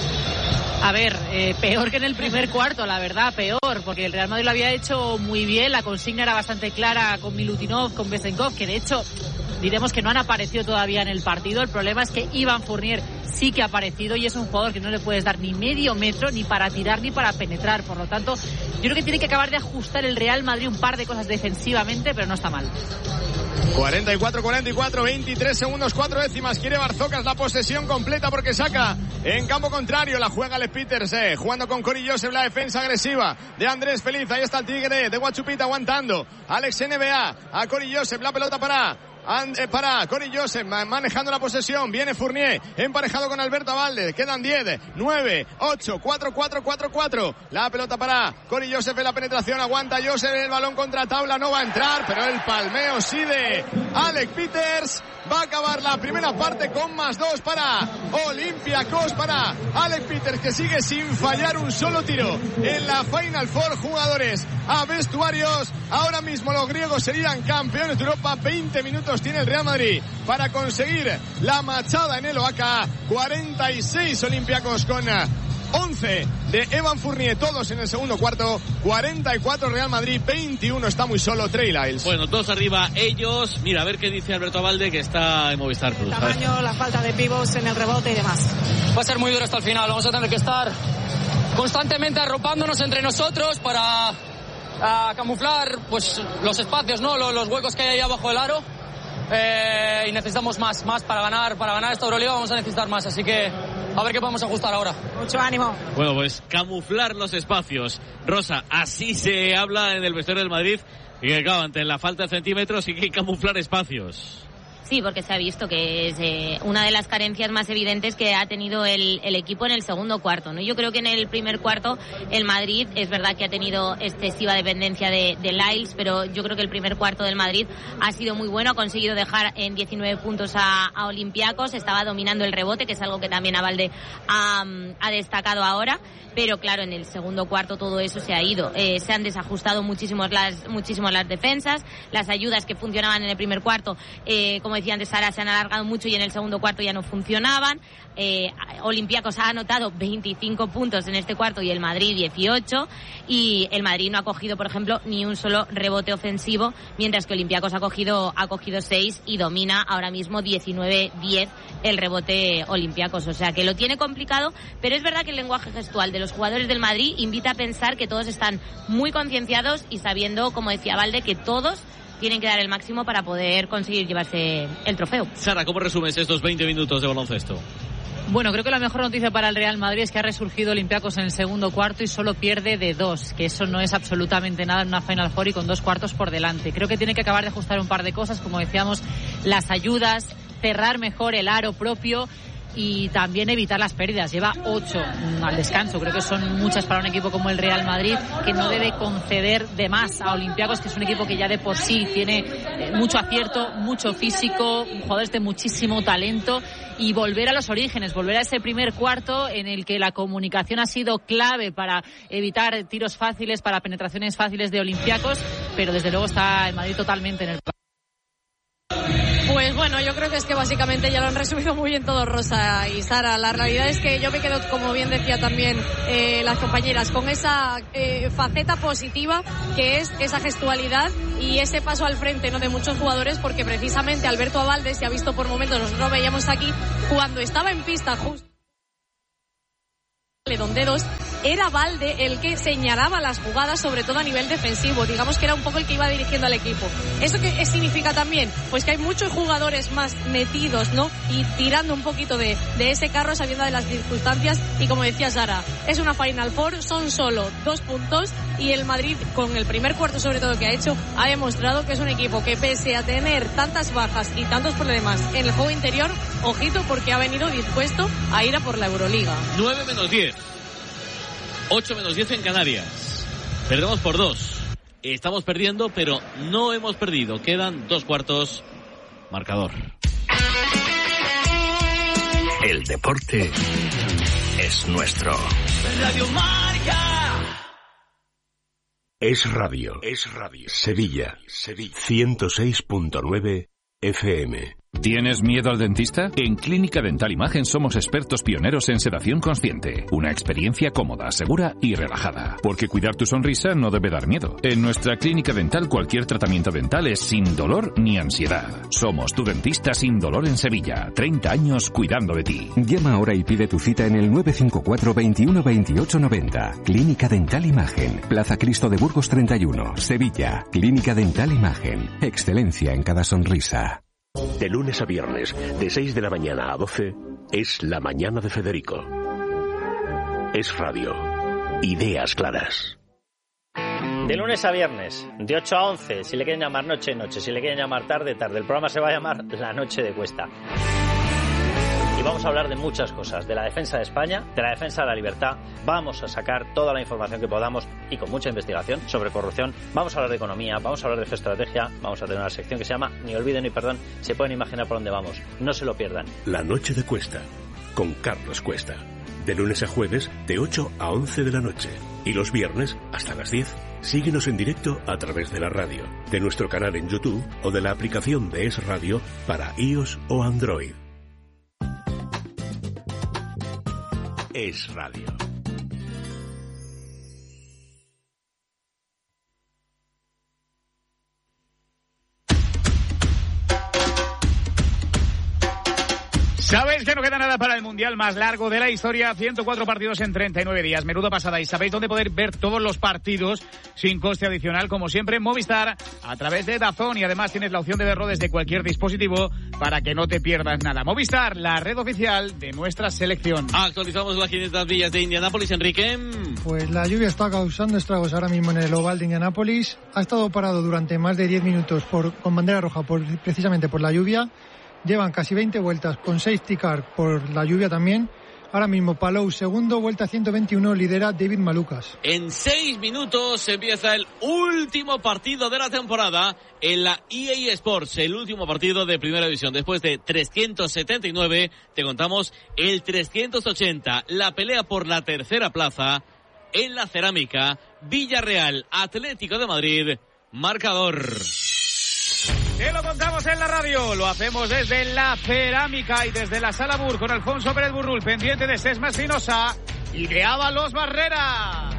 A ver, eh, peor que en el primer cuarto, la verdad, peor, porque el Real Madrid lo había hecho muy bien, la consigna era bastante clara con Milutinov, con Besenkov, que de hecho diremos que no han aparecido todavía en el partido. El problema es que Evan Fournier sí que ha aparecido y es un jugador que no le puedes dar ni medio metro ni para tirar ni para penetrar. Por lo tanto, yo creo que tiene que acabar de ajustar el Real Madrid un par de cosas defensivamente, pero no está mal. cuarenta y cuatro cuarenta y cuatro, veintitrés segundos, cuatro décimas. Quiere Barzocas la posesión completa porque saca en campo contrario. La juega Le Peters, eh, jugando con Cory Joseph, la defensa agresiva de Andrés Feliz. Ahí está el Tigre de Guachupita aguantando. Alex N B A a Cory Joseph, la pelota para... And, eh, para Cory Joseph manejando la posesión. Viene Fournier emparejado con Alberto Abalde. Quedan diez, nueve, ocho, cuatro, cuatro, cuatro, cuatro. La pelota para Cory Joseph en la penetración. Aguanta Joseph, el balón contra tabla. No va a entrar, pero el palmeo sí de Alec Peters. Va a acabar la primera parte con más dos para Olympiacos, para Alec Peters, que sigue sin fallar un solo tiro en la Final Four. Jugadores a vestuarios. Ahora mismo los griegos serían campeones de Europa. veinte minutos tiene el Real Madrid para conseguir la machada en el O A C A. cuarenta y seis Olympiacos con once de Evan Fournier, todos en el segundo cuarto. Cuarenta y cuatro Real Madrid, veintiuno está muy solo Trey Lyles. Bueno, dos arriba ellos. Mira, a ver qué dice Alberto Abalde, que está en Movistar Plus. El tamaño, la falta de pivots en el rebote y demás. Va a ser muy duro hasta el final. Vamos a tener que estar constantemente arropándonos entre nosotros para a camuflar pues los espacios, ¿no? Los, los huecos que hay ahí abajo del aro. Eh, y necesitamos más, más para ganar, para ganar esta Euroliga vamos a necesitar más, así que a ver qué podemos ajustar ahora. Mucho ánimo. Bueno, pues camuflar los espacios. Rosa, así se habla en el vestuario del Madrid, y que claro, ante la falta de centímetros sí que hay que camuflar espacios. Sí, porque se ha visto que es eh, una de las carencias más evidentes que ha tenido el, el equipo en el segundo cuarto, ¿no? Yo creo que en el primer cuarto el Madrid es verdad que ha tenido excesiva dependencia de, de Lyles, pero yo creo que el primer cuarto del Madrid ha sido muy bueno, ha conseguido dejar en diecinueve puntos a, a Olympiacos, estaba dominando el rebote, que es algo que también Abalde ha, ha destacado ahora, pero claro, en el segundo cuarto todo eso se ha ido, eh, se han desajustado muchísimo las, muchísimo las defensas, las ayudas que funcionaban en el primer cuarto, eh, como decía antes Sara, se han alargado mucho y en el segundo cuarto ya no funcionaban. eh, Olympiacos ha anotado veinticinco puntos en este cuarto y el Madrid dieciocho, y el Madrid no ha cogido, por ejemplo, ni un solo rebote ofensivo, mientras que Olympiacos ha cogido ha cogido seis y domina ahora mismo diecinueve diez el rebote Olympiacos, o sea que lo tiene complicado, pero es verdad que el lenguaje gestual de los jugadores del Madrid invita a pensar que todos están muy concienciados y sabiendo, como decía Abalde, que todos tienen que dar el máximo para poder conseguir llevarse el trofeo. Sara, ¿cómo resumes estos veinte minutos de baloncesto? Bueno, creo que la mejor noticia para el Real Madrid es que ha resurgido Olympiacos en el segundo cuarto y solo pierde de dos, que eso no es absolutamente nada en una Final Four y con dos cuartos por delante. Creo que tiene que acabar de ajustar un par de cosas, como decíamos, las ayudas, cerrar mejor el aro propio y también evitar las pérdidas. Lleva ocho al descanso. Creo que son muchas para un equipo como el Real Madrid, que no debe conceder de más a Olympiacos, que es un equipo que ya de por sí tiene mucho acierto, mucho físico, jugadores de muchísimo talento, y volver a los orígenes, volver a ese primer cuarto en el que la comunicación ha sido clave para evitar tiros fáciles, para penetraciones fáciles de Olympiacos, pero desde luego está el Madrid totalmente en el... Pues bueno, yo creo que es que básicamente ya lo han resumido muy bien todo Rosa y Sara. La realidad es que yo me quedo, como bien decía también eh, las compañeras, con esa eh, faceta positiva que es esa gestualidad y ese paso al frente, ¿no?, de muchos jugadores, porque precisamente Alberto Abalde se ha visto por momentos, nosotros lo veíamos aquí, cuando estaba en pista justo Don Dedos, era Valde el que señalaba las jugadas, sobre todo a nivel defensivo. Digamos que era un poco el que iba dirigiendo al equipo. ¿Eso qué significa también? Pues que hay muchos jugadores más metidos, ¿no?, y tirando un poquito de, de ese carro, sabiendo de las circunstancias. Y como decía Sara, es una Final Four, son solo dos puntos, y el Madrid, con el primer cuarto sobre todo que ha hecho, ha demostrado que es un equipo que, pese a tener tantas bajas y tantos problemas en el juego interior, ojito, porque ha venido dispuesto a ir a por la Euroliga. nueve menos diez. ocho menos diez en Canarias. Perdemos por dos. Estamos perdiendo, pero no hemos perdido. Quedan dos cuartos. Marcador. El deporte es nuestro. Radio Marca. Es radio. Es radio. Sevilla. Sevilla. ciento seis punto nueve F M. ¿Tienes miedo al dentista? En Clínica Dental Imagen somos expertos pioneros en sedación consciente. Una experiencia cómoda, segura y relajada. Porque cuidar tu sonrisa no debe dar miedo. En nuestra clínica dental cualquier tratamiento dental es sin dolor ni ansiedad. Somos tu dentista sin dolor en Sevilla. treinta años cuidando de ti. Llama ahora y pide tu cita en el nueve cinco cuatro, veintiuno, veintiocho, noventa. Clínica Dental Imagen. Plaza Cristo de Burgos treinta y uno, Sevilla. Clínica Dental Imagen. Excelencia en cada sonrisa. De lunes a viernes, de seis de la mañana a doce, es La Mañana de Federico. Es radio. Ideas claras. De lunes a viernes, de ocho a once, si le quieren llamar noche, noche, si le quieren llamar tarde, tarde. El programa se va a llamar La Noche de Cuesta. Y vamos a hablar de muchas cosas, de la defensa de España, de la defensa de la libertad. Vamos a sacar toda la información que podamos y con mucha investigación sobre corrupción. Vamos a hablar de economía, vamos a hablar de geoestrategia, vamos a tener una sección que se llama Ni olviden ni perdón. Se pueden imaginar por dónde vamos, no se lo pierdan. La Noche de Cuesta, con Carlos Cuesta. De lunes a jueves, de ocho a once de la noche. Y los viernes, hasta las diez. Síguenos en directo a través de la radio, de nuestro canal en YouTube o de la aplicación de Es Radio para iOS o Android. Es radio. ¿Sabéis que no queda nada para el Mundial más largo de la historia? ciento cuatro partidos en treinta y nueve días. Menuda pasada. ¿Y sabéis dónde poder ver todos los partidos sin coste adicional? Como siempre, Movistar, a través de DAZN. Y además tienes la opción de verlo desde cualquier dispositivo para que no te pierdas nada. Movistar, la red oficial de nuestra selección. Actualizamos las quinientas millas de Indianápolis, Enrique. Pues la lluvia está causando estragos ahora mismo en el oval de Indianápolis. Ha estado parado durante más de diez minutos por, con bandera roja por, precisamente por la lluvia. Llevan casi veinte vueltas con seis ticar por la lluvia también. Ahora mismo Palou segundo, vuelta ciento veintiuno, lidera David Malukas. En seis minutos empieza el último partido de la temporada en la E A Sports, el último partido de Primera División. Después de trescientos setenta y nueve, te contamos el trescientos ochenta, la pelea por la tercera plaza en la Cerámica, Villarreal, Atlético de Madrid, marcador. Te lo contamos en la radio, lo hacemos desde la Cerámica y desde la Sala Bur con Alfonso Pérez Burrul, pendiente de Sesma Espinosa y de Ábalos Barrera.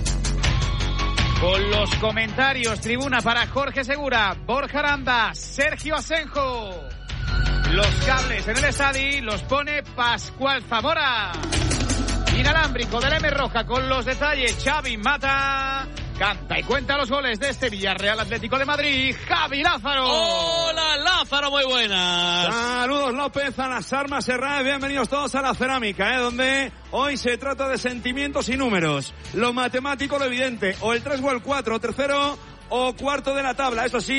Con los comentarios, tribuna para Jorge Segura, Borja Aranda, Sergio Asenjo. Los cables en el estadio los pone Pascual Zamora. Inalámbrico de la M Roja con los detalles, Xavi Mata. Canta y cuenta los goles de este Villarreal Atlético de Madrid, Javi Lázaro. Hola Lázaro, muy buenas. Saludos López, a las armas Serra, bienvenidos todos a la Cerámica, ¿eh? Donde hoy se trata de sentimientos y números. Lo matemático, lo evidente, o el tres o el cuatro, tercero o cuarto de la tabla. Eso sí,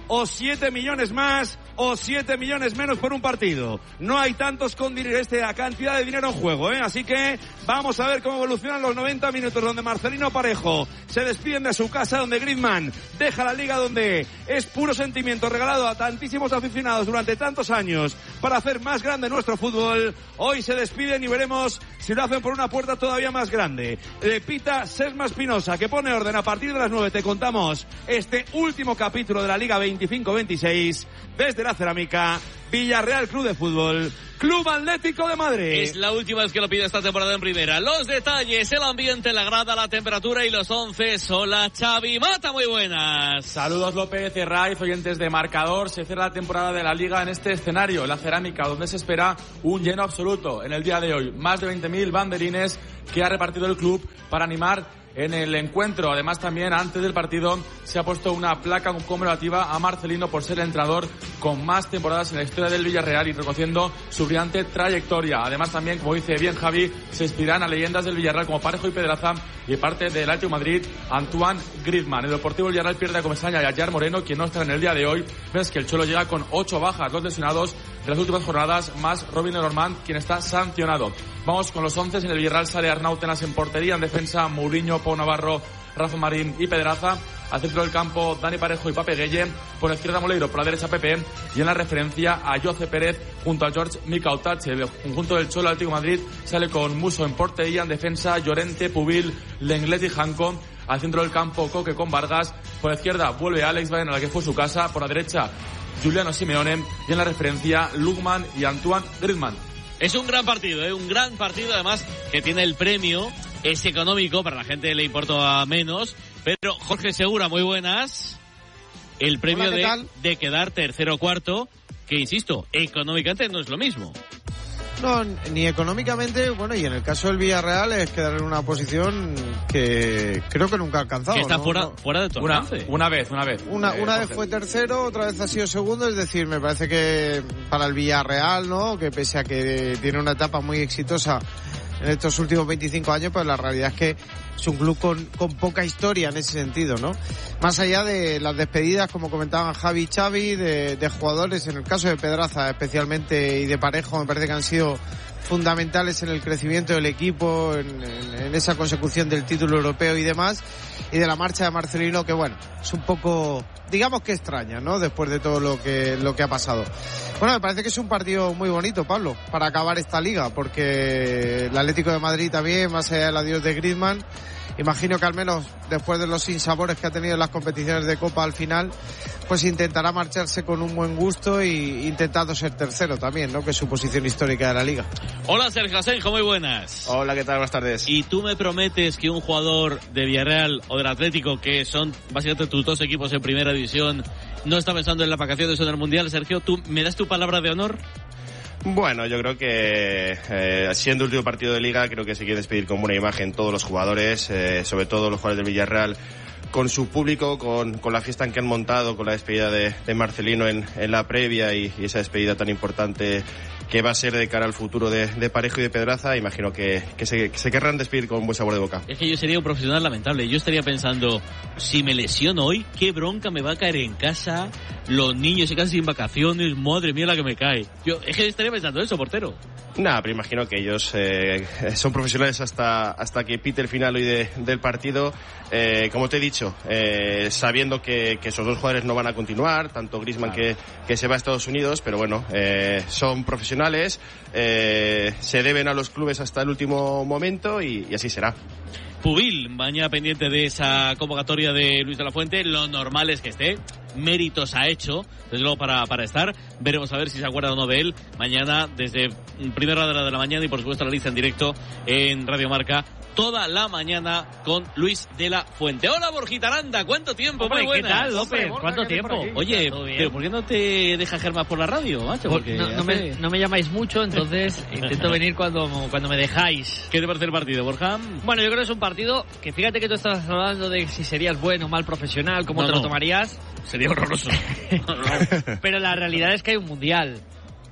o siete millones más o siete millones menos por un partido. No hay tantos con esta cantidad de dinero en juego, ¿eh? Así que vamos a ver cómo evolucionan los noventa minutos, donde Marcelino Parejo se despiden de su casa, donde Griezmann deja la liga, donde es puro sentimiento regalado a tantísimos aficionados durante tantos años para hacer más grande nuestro fútbol. Hoy se despiden y veremos si lo hacen por una puerta todavía más grande. Le pita Sesma Espinosa, que pone orden. A partir de las nueve te contamos este último capítulo de la Liga veinticinco veintiséis desde la Cerámica. Villarreal Club de Fútbol, Club Atlético de Madrid. Es la última vez que lo pide esta temporada en primera. Los detalles, el ambiente, la grada, la temperatura y los once. Hola, Xavi Mata, muy buenas. Saludos, López, Raiz, oyentes de Marcador. Se cierra la temporada de la Liga en este escenario, la Cerámica, donde se espera un lleno absoluto en el día de hoy. Más de veinte mil banderines que ha repartido el club para animar en el encuentro. Además, también antes del partido se ha puesto una placa conmemorativa a Marcelino por ser el entrenador con más temporadas en la historia del Villarreal y reconociendo su brillante trayectoria. Además, también, como dice bien Javi, se inspiran a leyendas del Villarreal como Parejo y Pedraza y parte del Atlético de Madrid, Antoine Griezmann. El Deportivo Villarreal pierde a Comesaña y a Jar Moreno, quien no está en el día de hoy. Ves que el Cholo llega con ocho bajas, dos lesionados de las últimas jornadas, más Robin Lenormand, quien está sancionado. Vamos con los once. En el Villarreal sale Arnautenas en portería, en defensa Mourinho, Pau Navarro, Rafa Marín y Pedraza. Al centro del campo, Dani Parejo y Pape Gueye. Por la izquierda, Moleiro. Por la derecha, Pepe. Y en la referencia, a Jose Pérez junto a George Micautache. El conjunto del Cholo Atlético de Madrid sale con Muso en portería. En defensa, Llorente, Pubil, Lenglet y Janko. Al centro del campo, Coque con Vargas. Por la izquierda, vuelve Alex Baena, a la que fue su casa. Por la derecha, Giuliano Simeone. Y en la referencia, Lukman y Antoine Griezmann. Es un gran partido, ¿eh? Un gran partido, además, que tiene el premio. Es económico, para la gente le importa menos. Pero Jorge Segura, muy buenas. El premio Hola, de, de quedar tercero o cuarto, que insisto, económicamente no es lo mismo. No, ni económicamente, bueno, y en el caso del Villarreal es quedar en una posición que creo que nunca ha alcanzado. Que está ¿no? fuera, no. fuera de tu una, alcance. Una vez, una vez. Una, eh, una vez fue tercero, otra vez ha sido segundo, es decir, me parece que para el Villarreal, ¿no? Que pese a que tiene una etapa muy exitosa en estos últimos veinticinco años, pues la realidad es que es un club con, con poca historia en ese sentido, ¿no? Más allá de las despedidas, como comentaban Javi y Xavi, de, de jugadores, en el caso de Pedraza especialmente y de Parejo, me parece que han sido fundamentales en el crecimiento del equipo, en, en, en esa consecución del título europeo y demás, y de la marcha de Marcelino, que bueno, es un poco, digamos que extraña, ¿no? Después de todo lo que, lo que ha pasado. Bueno, me parece que es un partido muy bonito, Pablo, para acabar esta liga, porque el Atlético de Madrid también, más allá del adiós de Griezmann, imagino que al menos después de los sinsabores que ha tenido en las competiciones de Copa al final, pues intentará marcharse con un buen gusto y intentando ser tercero también, ¿no? Que es su posición histórica de la liga. Hola, Sergio Asenjo, muy buenas. Hola, ¿qué tal? Buenas tardes. ¿Y tú me prometes que un jugador de Villarreal o del Atlético, que son básicamente tus dos equipos en primera división, no está pensando en las vacaciones o en el Mundial? Sergio, ¿tú me das tu palabra de honor? Bueno, yo creo que eh, siendo el último partido de Liga, creo que se quiere despedir con buena imagen todos los jugadores, eh, sobre todo los jugadores del Villarreal, con su público, con, con la fiesta en que han montado, con la despedida de, de Marcelino en, en la previa y, y esa despedida tan importante que va a ser de cara al futuro de, de Parejo y de Pedraza. Imagino que, que, se, que se querrán despedir con buen sabor de boca. Es que yo sería un profesional lamentable. Yo estaría pensando, si me lesiono hoy, qué bronca me va a caer en casa, los niños se quedan sin vacaciones, madre mía la que me cae. Yo es que estaría pensando eso, portero. Nada, pero imagino que ellos eh, son profesionales hasta hasta que pite el final hoy de, del partido. Eh, como te he dicho, eh, sabiendo que, que esos dos jugadores no van a continuar, tanto Griezmann claro. que, que se va a Estados Unidos, pero bueno, eh, son profesionales, eh, se deben a los clubes hasta el último momento y, y así será. Pubil, mañana pendiente de esa convocatoria de Luis de la Fuente, lo normal es que esté, méritos ha hecho, desde luego para, para estar, veremos a ver si se acuerda o no de él, mañana desde primera hora de la mañana y por supuesto la lista en directo en Radio Marca, toda la mañana con Luis de la Fuente. Hola Borjita Aranda, ¿cuánto tiempo? Hombre, muy ¿qué buenas. tal, López? ¿Cuánto tiempo? Oye, pero ¿por qué no te deja Germán por la radio, macho? Porque no, no, me, no me llamáis mucho, entonces intento venir cuando, cuando me dejáis. ¿Qué te parece el partido, Borja? Bueno, yo creo que es un partido que fíjate que tú estás hablando de si serías bueno o mal profesional, cómo no, te no. lo tomarías. Sería horroroso. Pero la realidad es que hay un mundial.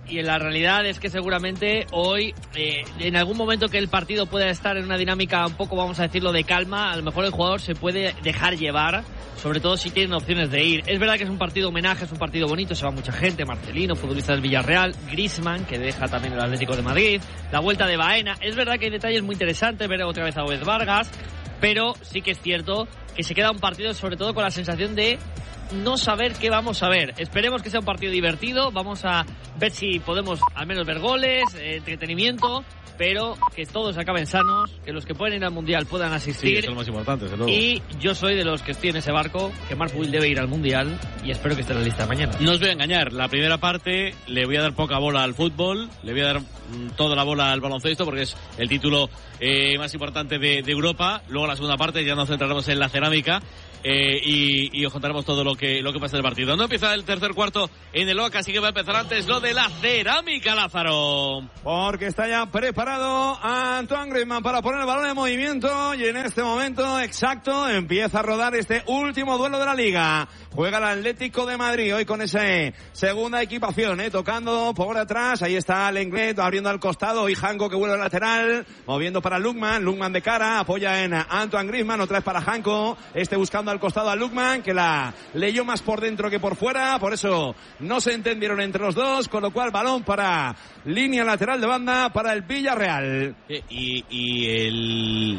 y la realidad es que seguramente hoy, eh, en algún momento que el partido pueda estar en una dinámica un poco, vamos a decirlo, de calma, a lo mejor el jugador se puede dejar llevar, sobre todo si tienen opciones de ir. Es verdad que es un partido homenaje, es un partido bonito, se va mucha gente, Marcelino, futbolista del Villarreal, Griezmann, que deja también el Atlético de Madrid, la vuelta de Baena. Es verdad que hay detalles muy interesantes, ver otra vez a Oez Vargas, pero sí que es cierto que se queda un partido sobre todo con la sensación de no saber qué vamos a ver. Esperemos que sea un partido divertido, vamos a ver si podemos al menos ver goles, eh, entretenimiento, pero que todos acaben sanos, que los que pueden ir al Mundial puedan asistir. Sí, eso es lo más importante, desde luego. Y yo soy de los que estoy en ese barco, que Marc Puig debe ir al Mundial y espero que esté en la lista mañana. No os voy a engañar, la primera parte le voy a dar poca bola al fútbol, le voy a dar mm, toda la bola al baloncesto porque es el título eh, más importante de, de Europa. Luego la segunda parte ya nos centraremos en la cerámica. Eh, y, y os contaremos todo lo que lo que pasa en el partido. No empieza el tercer cuarto en el O A C, así que va a empezar antes lo de la cerámica, Lázaro. Porque está ya preparado Antoine Griezmann para poner el balón en movimiento y en este momento exacto empieza a rodar este último duelo de la Liga. Juega el Atlético de Madrid hoy con esa segunda equipación, eh, tocando por atrás. Ahí está Lenglet abriendo al costado y Janko que vuelve al lateral, moviendo para Lukman, Lukman de cara, apoya en Antoine Griezmann, otra vez para Janko, este buscando al costado a Lukman, que la leyó más por dentro que por fuera, por eso no se entendieron entre los dos, con lo cual balón para línea lateral de banda para el Villarreal. Y, y el,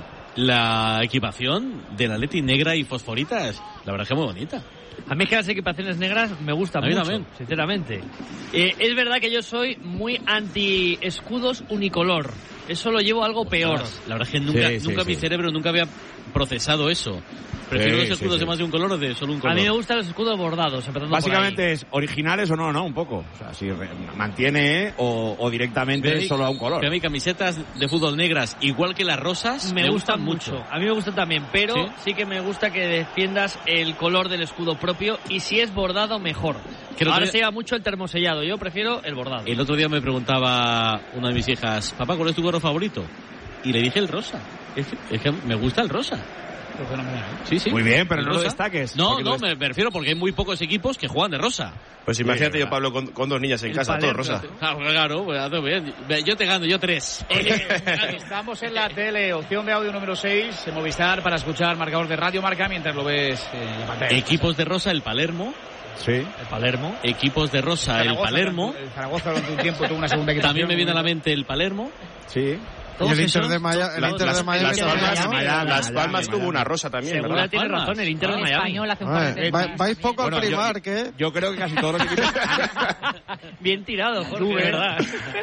la equipación del Atleti negra y fosforitas, la verdad es que muy bonita. A mí es que las equipaciones negras me gustan mucho, también. Sinceramente. Eh, es verdad que yo soy muy anti escudos unicolor. Eso lo llevo algo peor. La verdad es que nunca, Sí, sí, nunca sí. mi cerebro nunca había procesado eso. Prefiero Sí, los escudos sí, sí. de más de un color o de solo un color. A mí me gustan los escudos bordados, empezando Básicamente por ahí. es originales o no, ¿no? Un poco. O sea, si re- mantiene o, o directamente Pero hay- solo a un color. pero a mí camisetas de fútbol negras, igual que las rosas, Me, gustan, mucho. A mí me gustan también, pero ¿Sí? ¿Sí? que me gusta que defiendas el color del escudo propio y si es bordado, mejor. Que el otro Ahora día- se lleva mucho el termosellado, yo prefiero el bordado. El otro día me preguntaba una de mis hijas, papá, ¿cuál es tu color favorito? Y le dije el rosa. Es que, es que me gusta el rosa. Sí, sí. Muy bien, pero ¿El no lo rosa? destaques. No, Porque no, lo me, me refiero porque hay muy pocos equipos que juegan de rosa. Pues imagínate yo, Pablo, con, con dos niñas en El casa, todo Palermo, rosa. Claro, claro, pues, hace bien. Yo te gano, yo tres. Oye, estamos en la tele, opción de audio número seis, en Movistar, para escuchar marcador de Radio Marca mientras lo ves eh, en la pantalla. Equipos de rosa, el Palermo. Sí. El Palermo. Equipos de rosa, el Zaragoza, Palermo. El Zaragoza durante un tiempo tuvo una segunda equipación. También me viene a la mente el Palermo. Sí. Y el Inter de Maya- el Las- Inter de las- Miami las también, Palmas, ¿no? Miami, Las Palmas Miami, tuvo Miami. una rosa también, Segura ¿verdad? tiene Palmas. razón, el Inter de El Miami. español hace un A par ver, de va- veces. vais poco Bueno, al yo- Primark, ¿eh? Yo creo que casi todos los equipos Bien tirado, Jorge, Tú, de ¿eh? verdad.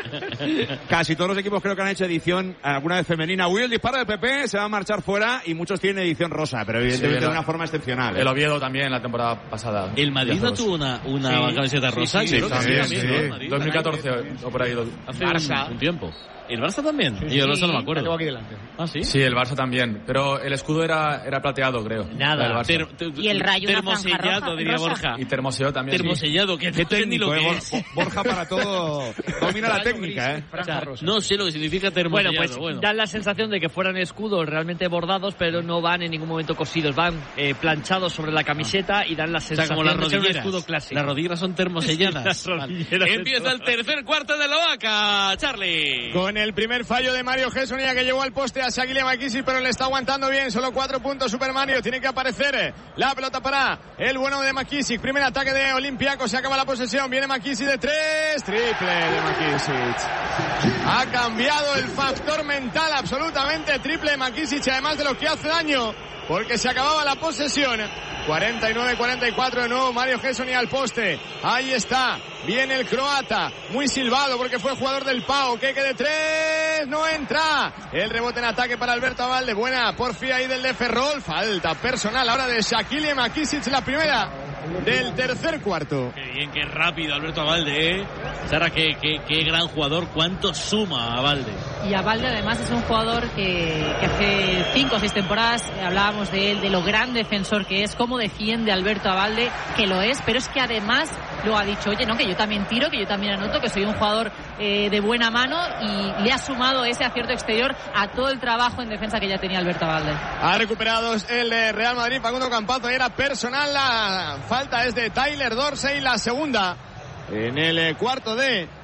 casi todos los equipos creo que han hecho edición alguna vez femenina. Uy, el disparo del P P se va a marchar fuera y muchos tienen edición rosa, pero evidentemente Sí, de el- una forma excepcional. ¿eh? El Oviedo también la temporada pasada. El Madrid Ya no todos. tuvo una, una Sí. camiseta Sí, rosa. sí, Yo creo que también, también, sí. ¿no? El Madrid. dos mil catorce o por ahí. Hace Barça. un, un tiempo. ¿El Barça también? Sí, Y el sí, Barça no me la acuerdo. tengo aquí delante. Ah, ¿sí? Sí, el Barça también. Pero el escudo era, era plateado, creo. Nada. El Barça. Ter- ter- Y el rayo, una franja termosellado, roja, diría rosa. Borja. Y termosellado también. sí. Termosellado, que Qué no sé ni lo técnico, que ¿eh? es. Bo- Borja para todo domina la técnica, ¿eh? Franja rosa. No sé lo que significa Bueno, termosellado. pues Bueno, dan la sensación de que fueran escudos realmente bordados, pero no van en ningún momento cosidos, van eh, planchados sobre la camiseta y dan la O sea, sensación como las de ser un rodilleras. escudo clásico. Las rodilleras son termoselladas. Las Vale. rodilleras de Empieza todo. el tercer cuarto de la vaca, Charlie. Con el primer fallo de Mario Gessonia que llevó al poste a Shaquille Makisi, pero le está aguantando bien. Solo cuatro puntos Super Mario. Tiene que aparecer la pelota para el bueno de Makisic. Primer ataque de Olympiacos. Se acaba la posesión. Viene Makisic de tres. Triple de Makisic. Ha cambiado el factor mental absolutamente. Triple de Makisic, además de lo que hace daño, porque se acababa la posesión. cuarenta y nueve cuarenta y cuatro de nuevo. Mario Gessonia al poste. Ahí está. Viene el croata. Muy silbado porque fue jugador del P A O. Que de tres. No entra. El rebote en ataque para Alberto Abalde. Buena porfía ahí del de Ferrol. Falta personal ahora de Shaquille Makisic. La primera del tercer cuarto. Qué bien, qué rápido Alberto Abalde, ¿eh? Sara, qué, qué, qué gran jugador. ¿Cuánto suma Abalde? Y Abalde además es un jugador que, que hace cinco o seis temporadas eh, hablábamos de él, de lo gran defensor que es, cómo defiende Alberto Abalde, que lo es, pero es que además luego ha dicho, oye, no, que yo también tiro, que yo también anoto, que soy un jugador eh, de buena mano, y le ha sumado ese acierto exterior a todo el trabajo en defensa que ya tenía Alberto Abalde. Ha recuperado el eh, Real Madrid. Facundo Campazo, era personal. La falta es de Tyler Dorsey. La segunda en el eh, cuarto de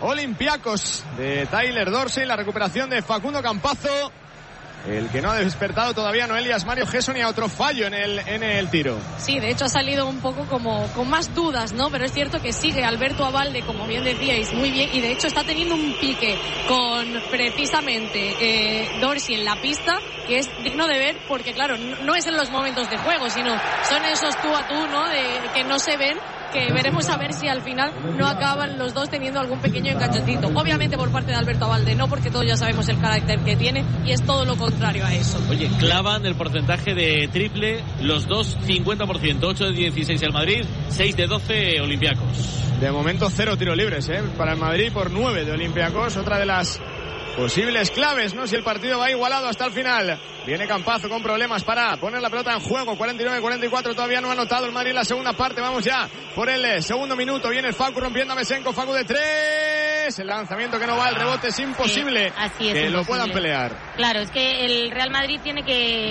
Olympiacos de Tyler Dorsey, la recuperación de Facundo Campazo. El que no ha despertado todavía Noelia es Mario Gesson, y a otro fallo en el, en el tiro. Sí, de hecho ha salido un poco como con más dudas, ¿no? Pero es cierto que sigue Alberto Abalde, como bien decíais, muy bien. Y de hecho está teniendo un pique con precisamente eh, Dorsey en la pista, que es digno de ver, porque claro, no es en los momentos de juego, sino son esos tú a tú, ¿no? De, que no se ven, que veremos a ver si al final no acaban los dos teniendo algún pequeño enganchecito. Obviamente por parte de Alberto Abalde no, porque todos ya sabemos el carácter que tiene y es todo lo contrario a eso. Oye, clavan el porcentaje de triple los dos cincuenta por ciento, ocho de dieciséis el Madrid, seis de doce Olympiacos. De momento cero tiros libres, ¿eh? Para el Madrid por nueve de Olympiacos, otra de las posibles claves, ¿no? Si el partido va igualado hasta el final. Viene Campazo con problemas para poner la pelota en juego. cuarenta y nueve cuarenta y cuatro, todavía no ha anotado el Madrid en la segunda parte. Vamos ya por el segundo minuto. Viene el Facu rompiendo a Besenko. Facu de tres. El lanzamiento que no va, el rebote es imposible sí, así es, que imposible. Lo puedan pelear. Claro, es que el Real Madrid tiene que